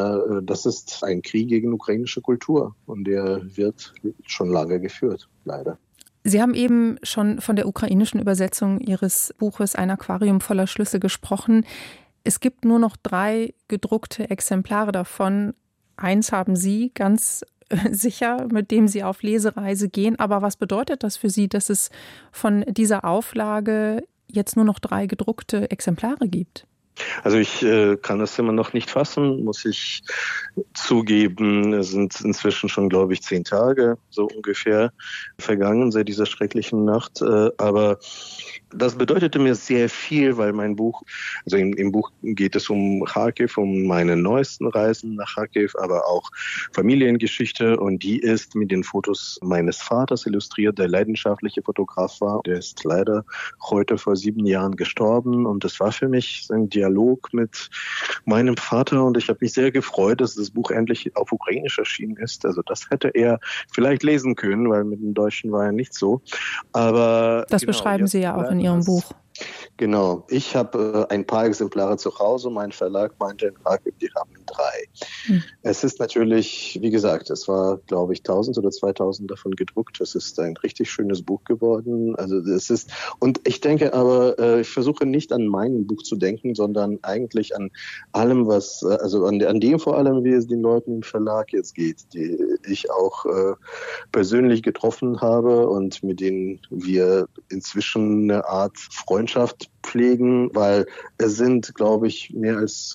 ein Krieg gegen ukrainische Kultur und der wird schon lange geführt, leider. Sie haben eben schon von der ukrainischen Übersetzung Ihres Buches Ein Aquarium voller Schlüsse gesprochen. Es gibt nur noch 3 gedruckte Exemplare davon. Eins haben Sie ganz sicher, mit dem Sie auf Lesereise gehen. Aber was bedeutet das für Sie, dass es von dieser Auflage jetzt nur noch 3 gedruckte Exemplare gibt? Also ich kann das immer noch nicht fassen, muss ich zugeben. Es sind inzwischen schon, glaube ich, 10 Tage so ungefähr vergangen seit dieser schrecklichen Nacht. Aber das bedeutete mir sehr viel, weil mein Buch, also im Buch geht es um Charkiw, um meine neuesten Reisen nach Charkiw, aber auch Familiengeschichte und die ist mit den Fotos meines Vaters illustriert, der leidenschaftliche Fotograf war. Der ist leider heute vor 7 Jahren gestorben und das war für mich ein Dialog mit meinem Vater und ich habe mich sehr gefreut, dass das Buch endlich auf Ukrainisch erschienen ist. Also das hätte er vielleicht lesen können, weil mit dem Deutschen war er nicht so. Aber das beschreiben Sie ja auch in Ihrem Buch. Genau. Ich habe ein paar Exemplare zu Hause. Mein Verlag meinte in Charkiw, die haben 3. Es ist natürlich, wie gesagt, es war, glaube ich, 1000 oder 2000 davon gedruckt. Es ist ein richtig schönes Buch geworden. Also es ist, und ich denke aber, ich versuche nicht an mein Buch zu denken, sondern eigentlich an allem, an dem vor allem, wie es den Leuten im Verlag jetzt geht, die ich auch persönlich getroffen habe und mit denen wir inzwischen eine Art Freundschaft pflegen, weil es sind, glaube ich, mehr als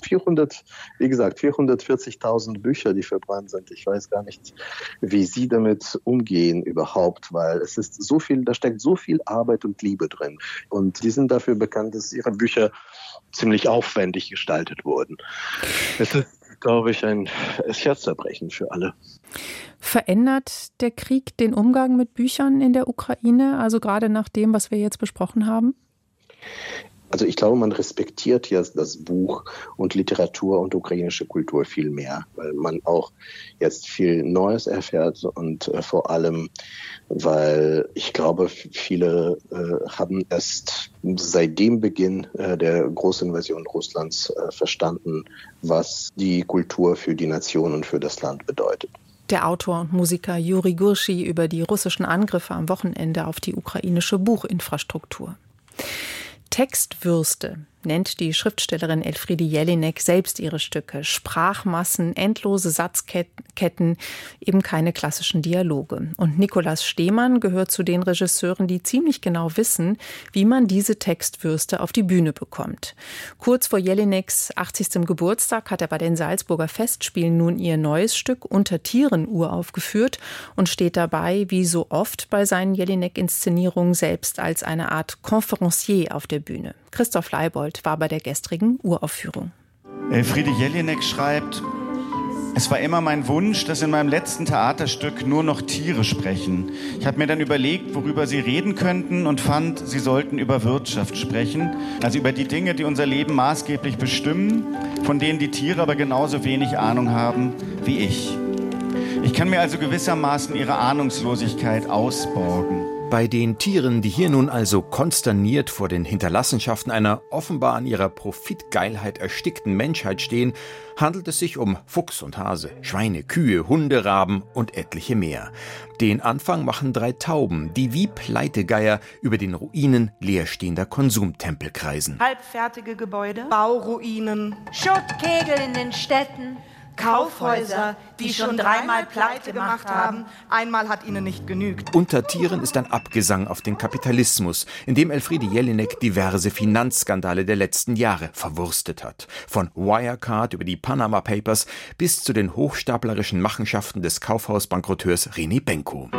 440.000 Bücher, die verbrannt sind. Ich weiß gar nicht, wie Sie damit umgehen überhaupt, weil es ist so viel, da steckt so viel Arbeit und Liebe drin. Und die sind dafür bekannt, dass ihre Bücher ziemlich aufwendig gestaltet wurden. Es ist, glaube ich, ein Herzzerbrechen für alle. Verändert der Krieg den Umgang mit Büchern in der Ukraine, also gerade nach dem, was wir jetzt besprochen haben? Also ich glaube, man respektiert jetzt das Buch und Literatur und ukrainische Kultur viel mehr, weil man auch jetzt viel Neues erfährt und vor allem, weil ich glaube, viele haben erst seit dem Beginn der Großinvasion Russlands verstanden, was die Kultur für die Nation und für das Land bedeutet. Der Autor und Musiker Juri Gurschi über die russischen Angriffe am Wochenende auf die ukrainische Buchinfrastruktur. Textwürste nennt die Schriftstellerin Elfriede Jelinek selbst ihre Stücke. Sprachmassen, endlose Satzketten, eben keine klassischen Dialoge. Und Nikolaus Stehmann gehört zu den Regisseuren, die ziemlich genau wissen, wie man diese Textwürste auf die Bühne bekommt. Kurz vor Jelineks 80. Geburtstag hat er bei den Salzburger Festspielen nun ihr neues Stück Unter Tieren uraufgeführt und steht dabei, wie so oft bei seinen Jelinek-Inszenierungen, selbst als eine Art Conférencier auf der Bühne. Christoph Leibold war bei der gestrigen Uraufführung. Elfriede Jelinek schreibt: Es war immer mein Wunsch, dass in meinem letzten Theaterstück nur noch Tiere sprechen. Ich habe mir dann überlegt, worüber sie reden könnten und fand, sie sollten über Wirtschaft sprechen. Also über die Dinge, die unser Leben maßgeblich bestimmen, von denen die Tiere aber genauso wenig Ahnung haben wie ich. Ich kann mir also gewissermaßen ihre Ahnungslosigkeit ausborgen. Bei den Tieren, die hier nun also konsterniert vor den Hinterlassenschaften einer offenbar an ihrer Profitgeilheit erstickten Menschheit stehen, handelt es sich um Fuchs und Hase, Schweine, Kühe, Hunde, Raben und etliche mehr. Den Anfang machen 3 Tauben, die wie Pleitegeier über den Ruinen leerstehender Konsumtempel kreisen. Halbfertige Gebäude, Bauruinen, Schuttkegel in den Städten, Kaufhäuser, die schon 3-mal pleite gemacht haben. Einmal hat ihnen nicht genügt. Unter Tieren ist ein Abgesang auf den Kapitalismus, in dem Elfriede Jelinek diverse Finanzskandale der letzten Jahre verwurstet hat. Von Wirecard über die Panama Papers bis zu den hochstaplerischen Machenschaften des Kaufhausbankerotteurs René Benko.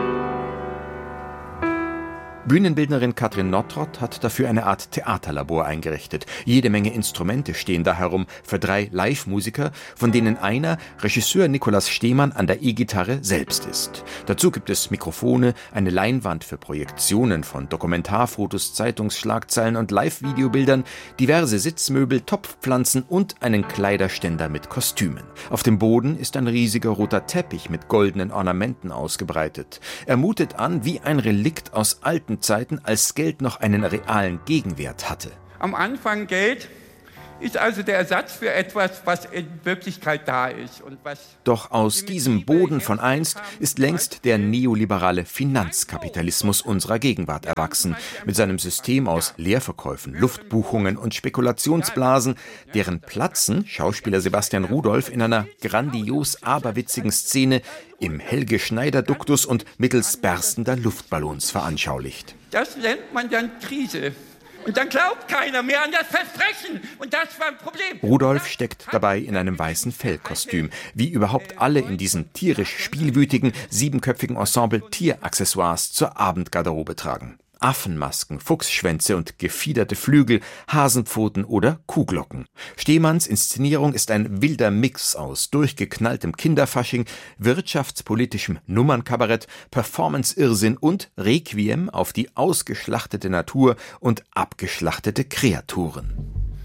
Bühnenbildnerin Katrin Nottrott hat dafür eine Art Theaterlabor eingerichtet. Jede Menge Instrumente stehen da herum für 3 Live-Musiker, von denen einer Regisseur Nikolaus Stehmann an der E-Gitarre selbst ist. Dazu gibt es Mikrofone, eine Leinwand für Projektionen von Dokumentarfotos, Zeitungsschlagzeilen und Live-Videobildern, diverse Sitzmöbel, Topfpflanzen und einen Kleiderständer mit Kostümen. Auf dem Boden ist ein riesiger roter Teppich mit goldenen Ornamenten ausgebreitet. Er mutet an wie ein Relikt aus alten Zeiten, als Geld noch einen realen Gegenwert hatte. Am Anfang Geld ist also der Ersatz für etwas, was in Wirklichkeit da ist. Doch aus diesem Boden von einst ist längst der neoliberale Finanzkapitalismus unserer Gegenwart erwachsen, mit seinem System aus Leerverkäufen, Luftbuchungen und Spekulationsblasen, deren Platzen Schauspieler Sebastian Rudolph in einer grandios aberwitzigen Szene im Helge-Schneider-Duktus und mittels berstender Luftballons veranschaulicht. Das nennt man dann Krise. Und dann glaubt keiner mehr an das Versprechen. Und das war ein Problem. Rudolph steckt dabei in einem weißen Fellkostüm, wie überhaupt alle in diesem tierisch spielwütigen, 7-köpfigen Ensemble Tieraccessoires zur Abendgarderobe tragen. Affenmasken, Fuchsschwänze und gefiederte Flügel, Hasenpfoten oder Kuhglocken. Stehmanns Inszenierung ist ein wilder Mix aus durchgeknalltem Kinderfasching, wirtschaftspolitischem Nummernkabarett, Performance-Irrsinn und Requiem auf die ausgeschlachtete Natur und abgeschlachtete Kreaturen.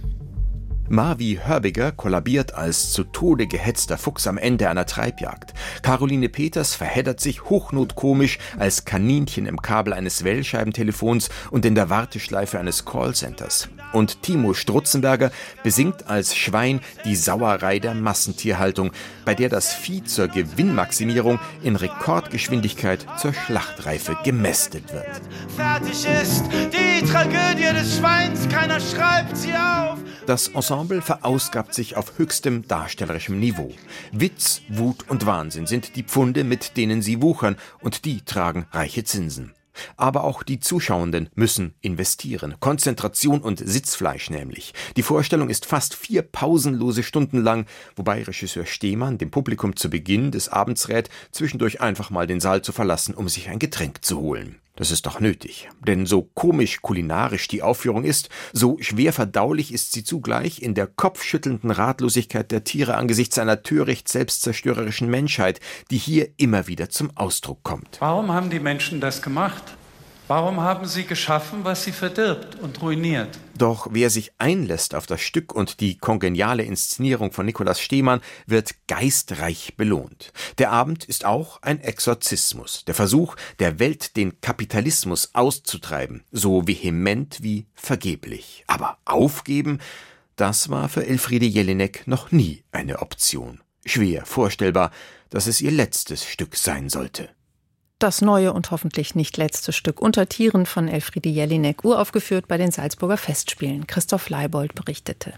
Marvi Hörbiger kollabiert als zu Tode gehetzter Fuchs am Ende einer Treibjagd. Caroline Peters verheddert sich hochnotkomisch als Kaninchen im Kabel eines Wählscheibentelefons und in der Warteschleife eines Callcenters. Und Timo Strutzenberger besingt als Schwein die Sauerei der Massentierhaltung, bei der das Vieh zur Gewinnmaximierung in Rekordgeschwindigkeit zur Schlachtreife gemästet wird. Fertig ist die Tragödie des Schweins, keiner schreibt sie auf. Das Ensemble verausgabt sich auf höchstem darstellerischem Niveau. Witz, Wut und Wahnsinn sind die Pfunde, mit denen sie wuchern, und die tragen reiche Zinsen. Aber auch die Zuschauenden müssen investieren. Konzentration und Sitzfleisch nämlich. Die Vorstellung ist fast 4 pausenlose Stunden lang, wobei Regisseur Stehmann dem Publikum zu Beginn des Abends rät, zwischendurch einfach mal den Saal zu verlassen, um sich ein Getränk zu holen. Das ist doch nötig, denn so komisch kulinarisch die Aufführung ist, so schwer verdaulich ist sie zugleich in der kopfschüttelnden Ratlosigkeit der Tiere angesichts einer töricht selbstzerstörerischen Menschheit, die hier immer wieder zum Ausdruck kommt. Warum haben die Menschen das gemacht? Warum haben sie geschaffen, was sie verdirbt und ruiniert? Doch wer sich einlässt auf das Stück und die kongeniale Inszenierung von Nikolaus Stehmann, wird geistreich belohnt. Der Abend ist auch ein Exorzismus, der Versuch, der Welt den Kapitalismus auszutreiben, so vehement wie vergeblich. Aber aufgeben, das war für Elfriede Jelinek noch nie eine Option. Schwer vorstellbar, dass es ihr letztes Stück sein sollte. Das neue und hoffentlich nicht letzte Stück Unter Tieren von Elfriede Jelinek, uraufgeführt bei den Salzburger Festspielen. Christoph Leibold berichtete.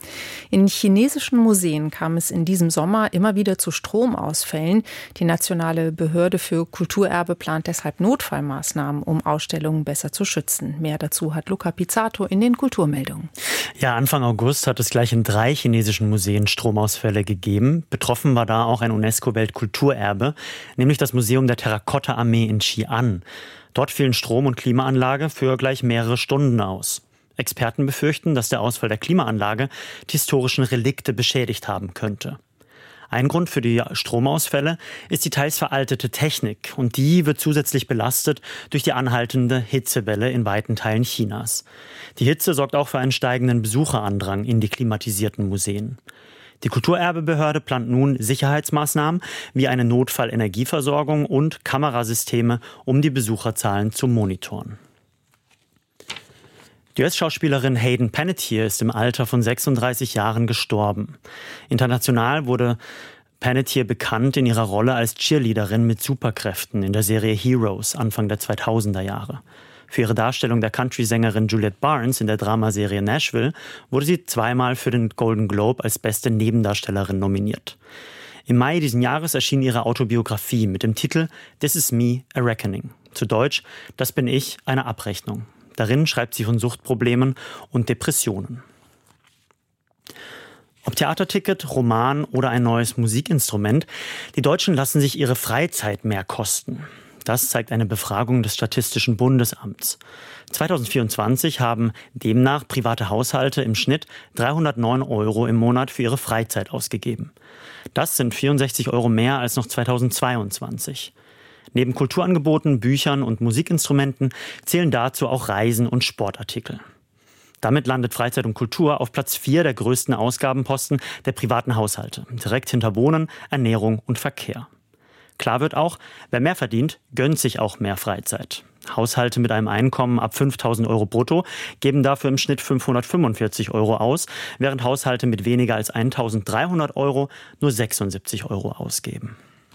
In chinesischen Museen kam es in diesem Sommer immer wieder zu Stromausfällen. Die Nationale Behörde für Kulturerbe plant deshalb Notfallmaßnahmen, um Ausstellungen besser zu schützen. Mehr dazu hat Luca Pizzato in den Kulturmeldungen. Ja, Anfang August hat es gleich in 3 chinesischen Museen Stromausfälle gegeben. Betroffen war da auch ein UNESCO-Weltkulturerbe, nämlich das Museum der Terrakotta-Armee in Xi'an. Dort fielen Strom- und Klimaanlage für gleich mehrere Stunden aus. Experten befürchten, dass der Ausfall der Klimaanlage die historischen Relikte beschädigt haben könnte. Ein Grund für die Stromausfälle ist die teils veraltete Technik, und die wird zusätzlich belastet durch die anhaltende Hitzewelle in weiten Teilen Chinas. Die Hitze sorgt auch für einen steigenden Besucherandrang in die klimatisierten Museen. Die Kulturerbebehörde plant nun Sicherheitsmaßnahmen wie eine Notfallenergieversorgung und Kamerasysteme, um die Besucherzahlen zu monitoren. Die US-Schauspielerin Hayden Panettiere ist im Alter von 36 Jahren gestorben. International wurde Panettiere bekannt in ihrer Rolle als Cheerleaderin mit Superkräften in der Serie Heroes Anfang der 2000er Jahre. Für ihre Darstellung der Country-Sängerin Juliette Barnes in der Dramaserie Nashville wurde sie 2-mal für den Golden Globe als beste Nebendarstellerin nominiert. Im Mai diesen Jahres erschien ihre Autobiografie mit dem Titel This is Me, a Reckoning. Zu Deutsch, das bin ich, eine Abrechnung. Darin schreibt sie von Suchtproblemen und Depressionen. Ob Theaterticket, Roman oder ein neues Musikinstrument, die Deutschen lassen sich ihre Freizeit mehr kosten. Das zeigt eine Befragung des Statistischen Bundesamts. 2024 haben demnach private Haushalte im Schnitt 309 € im Monat für ihre Freizeit ausgegeben. Das sind 64 € mehr als noch 2022. Neben Kulturangeboten, Büchern und Musikinstrumenten zählen dazu auch Reisen und Sportartikel. Damit landet Freizeit und Kultur auf Platz 4 der größten Ausgabenposten der privaten Haushalte, direkt hinter Wohnen, Ernährung und Verkehr. Klar wird auch, wer mehr verdient, gönnt sich auch mehr Freizeit. Haushalte mit einem Einkommen ab 5.000 € brutto geben dafür im Schnitt 545 € aus, während Haushalte mit weniger als 1.300 € nur 76 € ausgeben.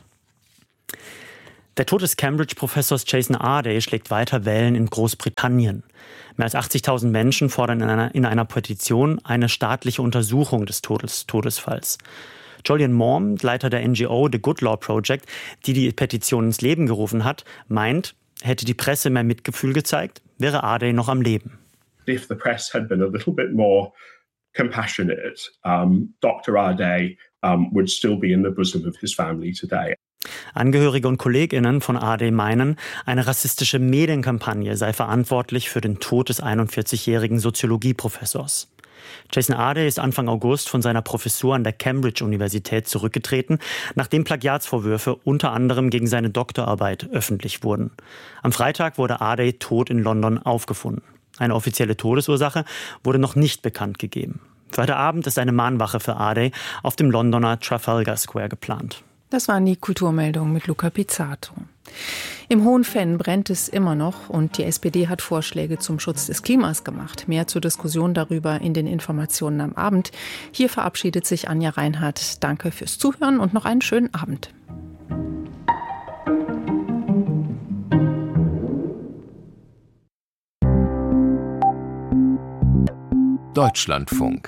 Der Tod des Cambridge-Professors Jason Ardey schlägt weiter Wellen in Großbritannien. Mehr als 80.000 Menschen fordern in einer Petition eine staatliche Untersuchung des Todesfalls. Jolyon Morm, Leiter der NGO The Good Law Project, die Petition ins Leben gerufen hat, meint, hätte die Presse mehr Mitgefühl gezeigt, wäre Ardey noch am Leben. If the press had been a little bit more compassionate, Dr. Ardey would still be in the bosom of his family today. Angehörige und KollegInnen von Ardey meinen, eine rassistische Medienkampagne sei verantwortlich für den Tod des 41-jährigen Soziologieprofessors. Jason Ardey ist Anfang August von seiner Professur an der Cambridge-Universität zurückgetreten, nachdem Plagiatsvorwürfe unter anderem gegen seine Doktorarbeit öffentlich wurden. Am Freitag wurde Ardey tot in London aufgefunden. Eine offizielle Todesursache wurde noch nicht bekannt gegeben. Für heute Abend ist eine Mahnwache für Ardey auf dem Londoner Trafalgar Square geplant. Das waren die Kulturmeldungen mit Luca Pizzato. Im Hohen Venn brennt es immer noch und die SPD hat Vorschläge zum Schutz des Klimas gemacht. Mehr zur Diskussion darüber in den Informationen am Abend. Hier verabschiedet sich Anja Reinhardt. Danke fürs Zuhören und noch einen schönen Abend. Deutschlandfunk.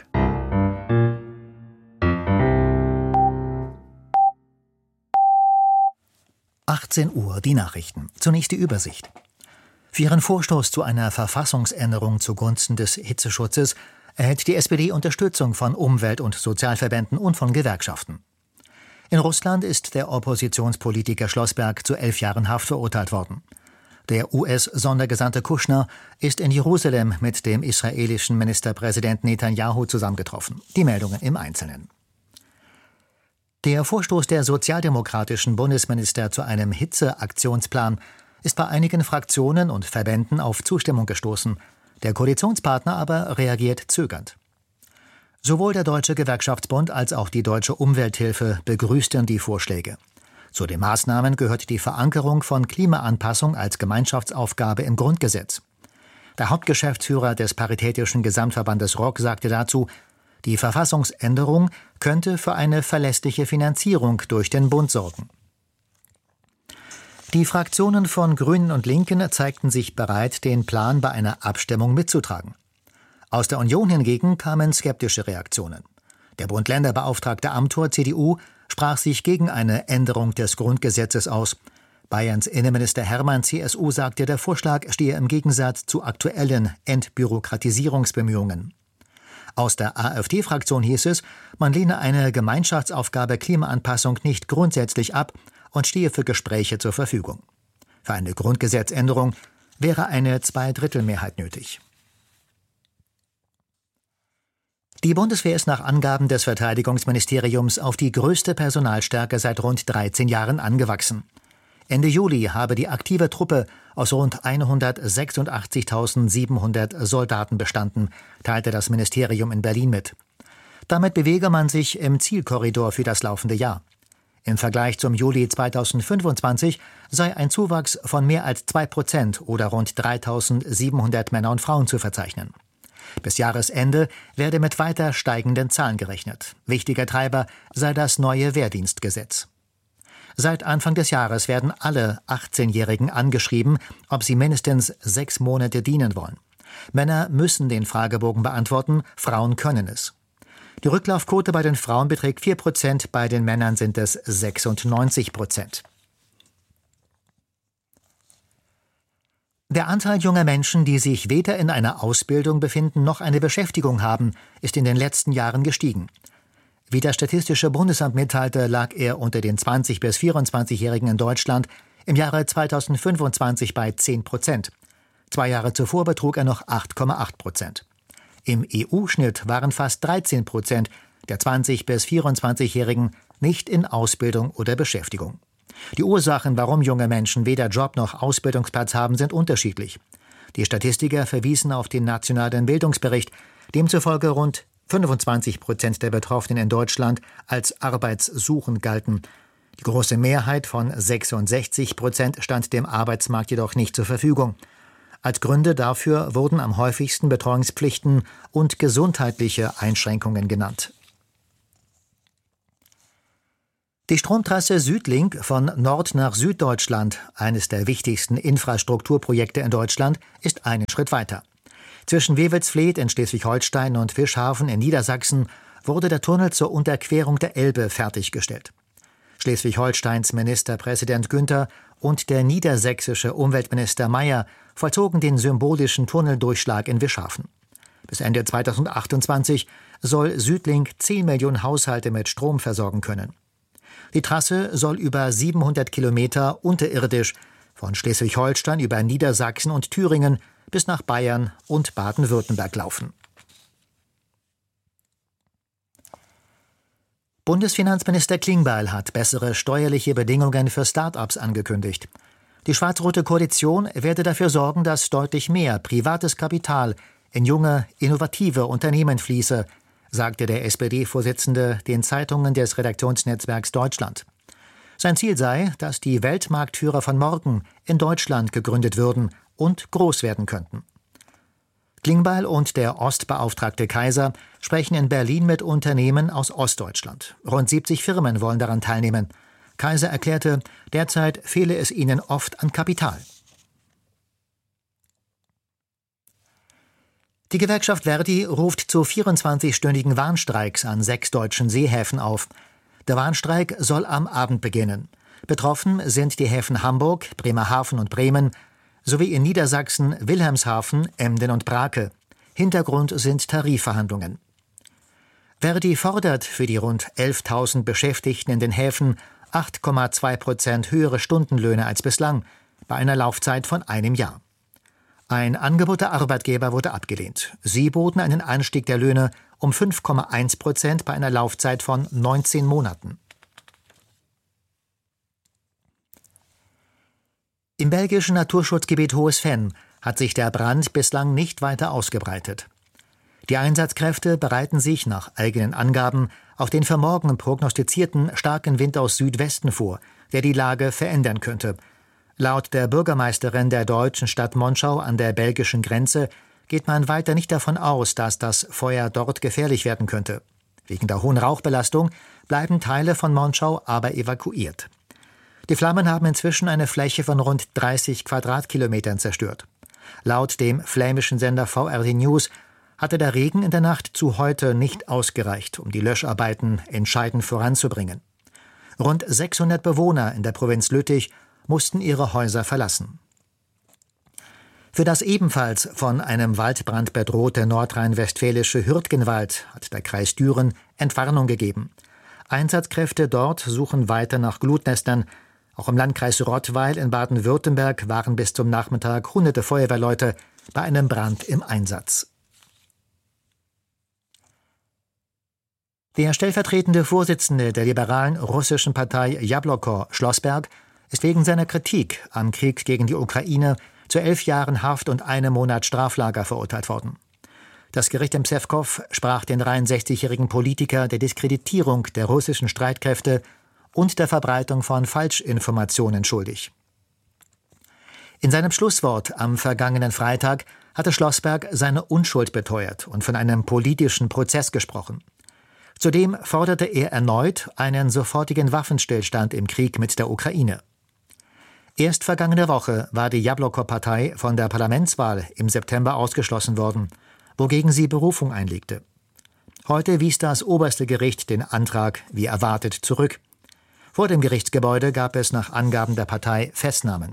Uhr, die Nachrichten. Zunächst die Übersicht. Für ihren Vorstoß zu einer Verfassungsänderung zugunsten des Hitzeschutzes erhält die SPD Unterstützung von Umwelt- und Sozialverbänden und von Gewerkschaften. In Russland ist der Oppositionspolitiker Schlossberg zu 11 Jahren Haft verurteilt worden. Der US-Sondergesandte Kushner ist in Jerusalem mit dem israelischen Ministerpräsident Netanyahu zusammengetroffen. Die Meldungen im Einzelnen. Der Vorstoß der sozialdemokratischen Bundesminister zu einem Hitzeaktionsplan ist bei einigen Fraktionen und Verbänden auf Zustimmung gestoßen. Der Koalitionspartner aber reagiert zögernd. Sowohl der Deutsche Gewerkschaftsbund als auch die Deutsche Umwelthilfe begrüßten die Vorschläge. Zu den Maßnahmen gehört die Verankerung von Klimaanpassung als Gemeinschaftsaufgabe im Grundgesetz. Der Hauptgeschäftsführer des Paritätischen Gesamtverbandes ROK sagte dazu, die Verfassungsänderung könnte für eine verlässliche Finanzierung durch den Bund sorgen. Die Fraktionen von Grünen und Linken zeigten sich bereit, den Plan bei einer Abstimmung mitzutragen. Aus der Union hingegen kamen skeptische Reaktionen. Der Bund-Länder-Beauftragte Amthor, CDU, sprach sich gegen eine Änderung des Grundgesetzes aus. Bayerns Innenminister Hermann, CSU, sagte, der Vorschlag stehe im Gegensatz zu aktuellen Entbürokratisierungsbemühungen. Aus der AfD-Fraktion hieß es, man lehne eine Gemeinschaftsaufgabe Klimaanpassung nicht grundsätzlich ab und stehe für Gespräche zur Verfügung. Für eine Grundgesetzänderung wäre eine Zweidrittelmehrheit nötig. Die Bundeswehr ist nach Angaben des Verteidigungsministeriums auf die größte Personalstärke seit rund 13 Jahren angewachsen. Ende Juli habe die aktive Truppe aus rund 186.700 Soldaten bestanden, teilte das Ministerium in Berlin mit. Damit bewege man sich im Zielkorridor für das laufende Jahr. Im Vergleich zum Juli 2025 sei ein Zuwachs von mehr als 2% oder rund 3.700 Männer und Frauen zu verzeichnen. Bis Jahresende werde mit weiter steigenden Zahlen gerechnet. Wichtiger Treiber sei das neue Wehrdienstgesetz. Seit Anfang des Jahres werden alle 18-Jährigen angeschrieben, ob sie mindestens 6 Monate dienen wollen. Männer müssen den Fragebogen beantworten, Frauen können es. Die Rücklaufquote bei den Frauen beträgt 4%, bei den Männern sind es 96%. Der Anteil junger Menschen, die sich weder in einer Ausbildung befinden noch eine Beschäftigung haben, ist in den letzten Jahren gestiegen. Wie das Statistische Bundesamt mitteilte, lag er unter den 20- bis 24-Jährigen in Deutschland im Jahre 2025 bei 10%. 2 Jahre zuvor betrug er noch 8,8%. Im EU-Schnitt waren fast 13% der 20- bis 24-Jährigen nicht in Ausbildung oder Beschäftigung. Die Ursachen, warum junge Menschen weder Job noch Ausbildungsplatz haben, sind unterschiedlich. Die Statistiker verwiesen auf den nationalen Bildungsbericht, demzufolge rund 25% der Betroffenen in Deutschland als arbeitssuchend galten. Die große Mehrheit von 66% stand dem Arbeitsmarkt jedoch nicht zur Verfügung. Als Gründe dafür wurden am häufigsten Betreuungspflichten und gesundheitliche Einschränkungen genannt. Die Stromtrasse Südlink von Nord- nach Süddeutschland, eines der wichtigsten Infrastrukturprojekte in Deutschland, ist einen Schritt weiter. Zwischen Wewelsfleth in Schleswig-Holstein und Fischhafen in Niedersachsen wurde der Tunnel zur Unterquerung der Elbe fertiggestellt. Schleswig-Holsteins Ministerpräsident Günther und der niedersächsische Umweltminister Mayer vollzogen den symbolischen Tunneldurchschlag in Fischhafen. Bis Ende 2028 soll Südlink 10 Millionen Haushalte mit Strom versorgen können. Die Trasse soll über 700 Kilometer unterirdisch von Schleswig-Holstein über Niedersachsen und Thüringen bis nach Bayern und Baden-Württemberg laufen. Bundesfinanzminister Klingbeil hat bessere steuerliche Bedingungen für Start-ups angekündigt. Die schwarz-rote Koalition werde dafür sorgen, dass deutlich mehr privates Kapital in junge, innovative Unternehmen fließe, sagte der SPD-Vorsitzende den Zeitungen des Redaktionsnetzwerks Deutschland. Sein Ziel sei, dass die Weltmarktführer von morgen in Deutschland gegründet würden und groß werden könnten. Klingbeil und der Ostbeauftragte Kaiser sprechen in Berlin mit Unternehmen aus Ostdeutschland. Rund 70 Firmen wollen daran teilnehmen. Kaiser erklärte, derzeit fehle es ihnen oft an Kapital. Die Gewerkschaft Verdi ruft zu 24-stündigen Warnstreiks an 6 deutschen Seehäfen auf. Der Warnstreik soll am Abend beginnen. Betroffen sind die Häfen Hamburg, Bremerhaven und Bremen sowie in Niedersachsen Wilhelmshaven, Emden und Brake. Hintergrund sind Tarifverhandlungen. Verdi fordert für die rund 11.000 Beschäftigten in den Häfen 8,2% höhere Stundenlöhne als bislang, bei einer Laufzeit von einem Jahr. Ein Angebot der Arbeitgeber wurde abgelehnt. Sie boten einen Anstieg der Löhne um 5,1% bei einer Laufzeit von 19 Monaten. Im belgischen Naturschutzgebiet Hohes Venn hat sich der Brand bislang nicht weiter ausgebreitet. Die Einsatzkräfte bereiten sich nach eigenen Angaben auf den für morgen prognostizierten starken Wind aus Südwesten vor, der die Lage verändern könnte. Laut der Bürgermeisterin der deutschen Stadt Monschau an der belgischen Grenze geht man weiter nicht davon aus, dass das Feuer dort gefährlich werden könnte. Wegen der hohen Rauchbelastung bleiben Teile von Monschau aber evakuiert. Die Flammen haben inzwischen eine Fläche von rund 30 Quadratkilometern zerstört. Laut dem flämischen Sender VRT News hatte der Regen in der Nacht zu heute nicht ausgereicht, um die Löscharbeiten entscheidend voranzubringen. Rund 600 Bewohner in der Provinz Lüttich mussten ihre Häuser verlassen. Für das ebenfalls von einem Waldbrand bedrohte nordrhein-westfälische Hürtgenwald hat der Kreis Düren Entwarnung gegeben. Einsatzkräfte dort suchen weiter nach Glutnestern. Auch im Landkreis Rottweil in Baden-Württemberg waren bis zum Nachmittag hunderte Feuerwehrleute bei einem Brand im Einsatz. Der stellvertretende Vorsitzende der liberalen russischen Partei Jabloko, Schlossberg, ist wegen seiner Kritik am Krieg gegen die Ukraine zu 11 Jahren Haft und 1 Monat Straflager verurteilt worden. Das Gericht in Pskov sprach den 63-jährigen Politiker der Diskreditierung der russischen Streitkräfte und der Verbreitung von Falschinformationen schuldig. In seinem Schlusswort am vergangenen Freitag hatte Schlossberg seine Unschuld beteuert und von einem politischen Prozess gesprochen. Zudem forderte er erneut einen sofortigen Waffenstillstand im Krieg mit der Ukraine. Erst vergangene Woche war die Jabloko-Partei von der Parlamentswahl im September ausgeschlossen worden, wogegen sie Berufung einlegte. Heute wies das oberste Gericht den Antrag wie erwartet zurück. Vor dem Gerichtsgebäude gab es nach Angaben der Partei Festnahmen.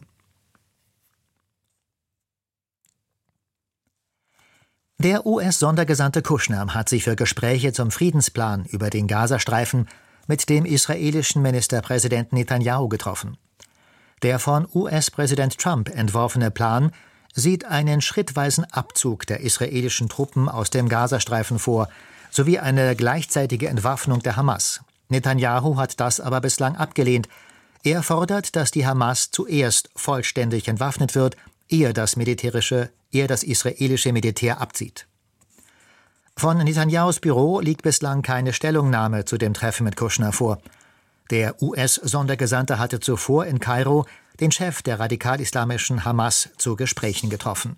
Der US-Sondergesandte Kushner hat sich für Gespräche zum Friedensplan über den Gazastreifen mit dem israelischen Ministerpräsidenten Netanyahu getroffen. Der von US-Präsident Trump entworfene Plan sieht einen schrittweisen Abzug der israelischen Truppen aus dem Gazastreifen vor, sowie eine gleichzeitige Entwaffnung der Hamas. Netanyahu hat das aber bislang abgelehnt. Er fordert, dass die Hamas zuerst vollständig entwaffnet wird, ehe das israelische Militär abzieht. Von Netanyahus Büro liegt bislang keine Stellungnahme zu dem Treffen mit Kushner vor. Der US-Sondergesandte hatte zuvor in Kairo den Chef der radikal-islamischen Hamas zu Gesprächen getroffen.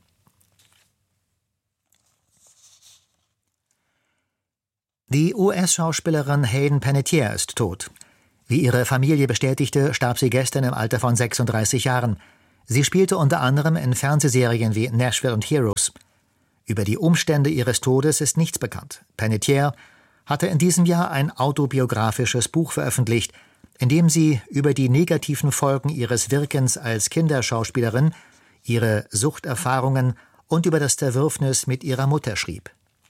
Die US-Schauspielerin Hayden Panettiere ist tot. Wie ihre Familie bestätigte, starb sie gestern im Alter von 36 Jahren. Sie spielte unter anderem in Fernsehserien wie Nashville und Heroes. Über die Umstände ihres Todes ist nichts bekannt. Panettiere hatte in diesem Jahr ein autobiografisches Buch veröffentlicht, in dem sie über die negativen Folgen ihres Wirkens als Kinderschauspielerin, ihre Suchterfahrungen und über das Zerwürfnis mit ihrer Mutter schrieb.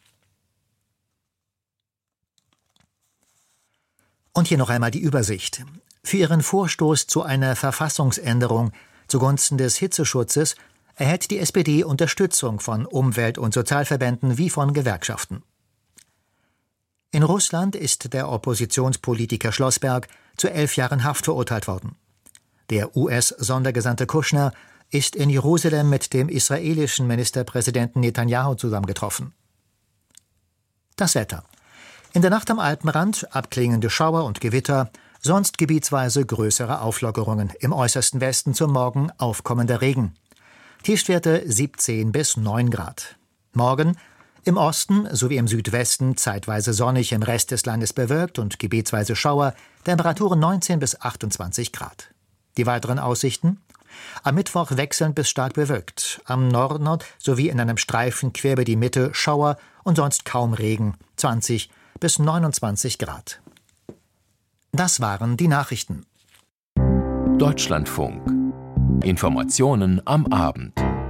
Und hier noch einmal die Übersicht. Für ihren Vorstoß zu einer Verfassungsänderung zugunsten des Hitzeschutzes erhält die SPD Unterstützung von Umwelt- und Sozialverbänden wie von Gewerkschaften. In Russland ist der Oppositionspolitiker Schlossberg zu 11 Jahren Haft verurteilt worden. Der US-Sondergesandte Kushner ist in Jerusalem mit dem israelischen Ministerpräsidenten Netanyahu zusammengetroffen. Das Wetter. In der Nacht am Alpenrand abklingende Schauer und Gewitter, sonst gebietsweise größere Auflockerungen. Im äußersten Westen zum Morgen aufkommender Regen. Tiefstwerte 17 bis 9 Grad. Morgen im Osten sowie im Südwesten zeitweise sonnig, im Rest des Landes bewölkt und gebietsweise Schauer, Temperaturen 19 bis 28 Grad. Die weiteren Aussichten? Am Mittwoch wechselnd bis stark bewölkt. Am Nord sowie in einem Streifen quer über die Mitte Schauer und sonst kaum Regen, 20 bis 29 Grad. Das waren die Nachrichten. Deutschlandfunk. Informationen am Abend.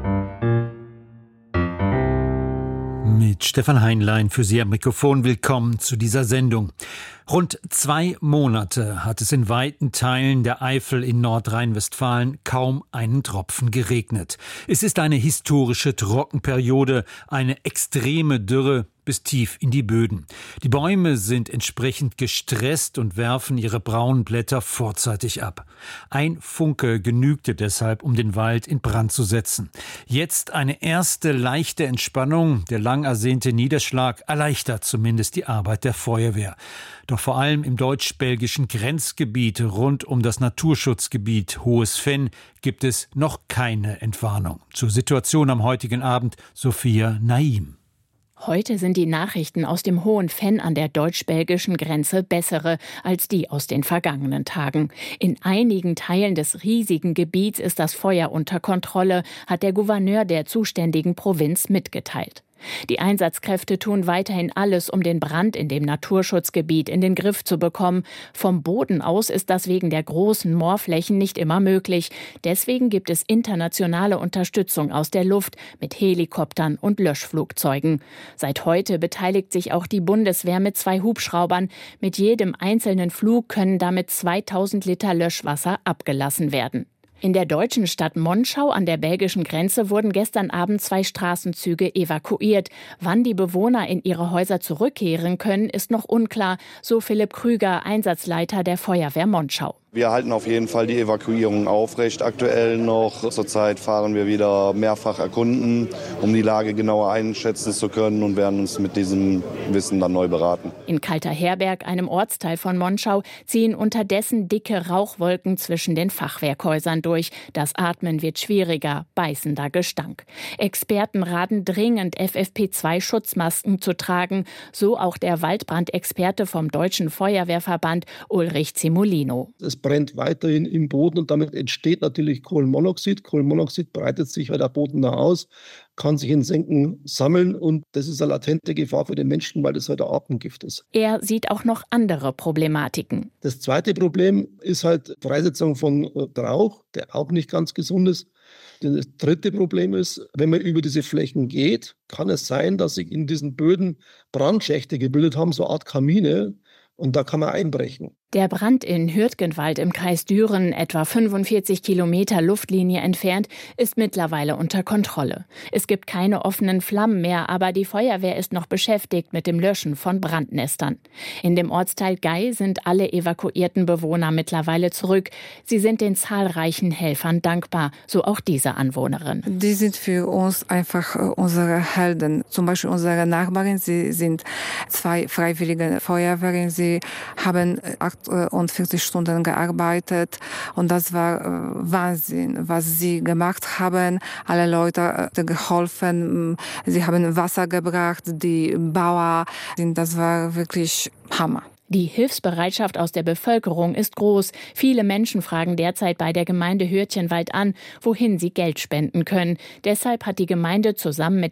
Mit Stefan Heinlein für Sie am Mikrofon. Willkommen zu dieser Sendung. Rund 2 Monate hat es in weiten Teilen der Eifel in Nordrhein-Westfalen kaum einen Tropfen geregnet. Es ist eine historische Trockenperiode, eine extreme Dürre bis tief in die Böden. Die Bäume sind entsprechend gestresst und werfen ihre braunen Blätter vorzeitig ab. Ein Funke genügte deshalb, um den Wald in Brand zu setzen. Jetzt eine erste leichte Entspannung. Der lang ersehnte Niederschlag erleichtert zumindest die Arbeit der Feuerwehr. Doch vor allem im deutsch-belgischen Grenzgebiet rund um das Naturschutzgebiet Hohes Venn gibt es noch keine Entwarnung. Zur Situation am heutigen Abend Sophia Naim. Heute sind die Nachrichten aus dem Hohen Venn an der deutsch-belgischen Grenze bessere als die aus den vergangenen Tagen. In einigen Teilen des riesigen Gebiets ist das Feuer unter Kontrolle, hat der Gouverneur der zuständigen Provinz mitgeteilt. Die Einsatzkräfte tun weiterhin alles, um den Brand in dem Naturschutzgebiet in den Griff zu bekommen. Vom Boden aus ist das wegen der großen Moorflächen nicht immer möglich. Deswegen gibt es internationale Unterstützung aus der Luft mit Helikoptern und Löschflugzeugen. Seit heute beteiligt sich auch die Bundeswehr mit 2 Hubschraubern. Mit jedem einzelnen Flug können damit 2000 Liter Löschwasser abgelassen werden. In der deutschen Stadt Monschau an der belgischen Grenze wurden gestern Abend 2 Straßenzüge evakuiert. Wann die Bewohner in ihre Häuser zurückkehren können, ist noch unklar, so Philipp Krüger, Einsatzleiter der Feuerwehr Monschau. Wir halten auf jeden Fall die Evakuierung aufrecht. Aktuell noch. Zurzeit fahren wir wieder mehrfach erkunden, um die Lage genauer einschätzen zu können und werden uns mit diesem Wissen dann neu beraten. In Kalterherberg, einem Ortsteil von Monschau, ziehen unterdessen dicke Rauchwolken zwischen den Fachwerkhäusern durch. Das Atmen wird schwieriger, beißender Gestank. Experten raten dringend, FFP2-Schutzmasken zu tragen, so auch der Waldbrandexperte vom Deutschen Feuerwehrverband Ulrich Zimolino. Es brennt weiterhin im Boden und damit entsteht natürlich Kohlenmonoxid. Kohlenmonoxid breitet sich halt am Boden nach aus, kann sich in Senken sammeln und das ist eine latente Gefahr für den Menschen, weil das halt ein Atemgift ist. Er sieht auch noch andere Problematiken. Das zweite Problem ist halt Freisetzung von Rauch, der auch nicht ganz gesund ist. Das dritte Problem ist, wenn man über diese Flächen geht, kann es sein, dass sich in diesen Böden Brandschächte gebildet haben, so eine Art Kamine, und da kann man einbrechen. Der Brand in Hürtgenwald im Kreis Düren, etwa 45 Kilometer Luftlinie entfernt, ist mittlerweile unter Kontrolle. Es gibt keine offenen Flammen mehr, aber die Feuerwehr ist noch beschäftigt mit dem Löschen von Brandnestern. In dem Ortsteil Gei sind alle evakuierten Bewohner mittlerweile zurück. Sie sind den zahlreichen Helfern dankbar, so auch diese Anwohnerin. Die sind für uns einfach unsere Helden. Zum Beispiel unsere Nachbarin, sie sind 2 freiwillige Feuerwehren. Sie haben 48 Stunden gearbeitet und das war Wahnsinn, was sie gemacht haben. Alle Leute geholfen, sie haben Wasser gebracht, die Bauern, das war wirklich Hammer. Die Hilfsbereitschaft aus der Bevölkerung ist groß. Viele Menschen fragen derzeit bei der Gemeinde Hürtgenwald an, wohin sie Geld spenden können. Deshalb hat die Gemeinde zusammen mit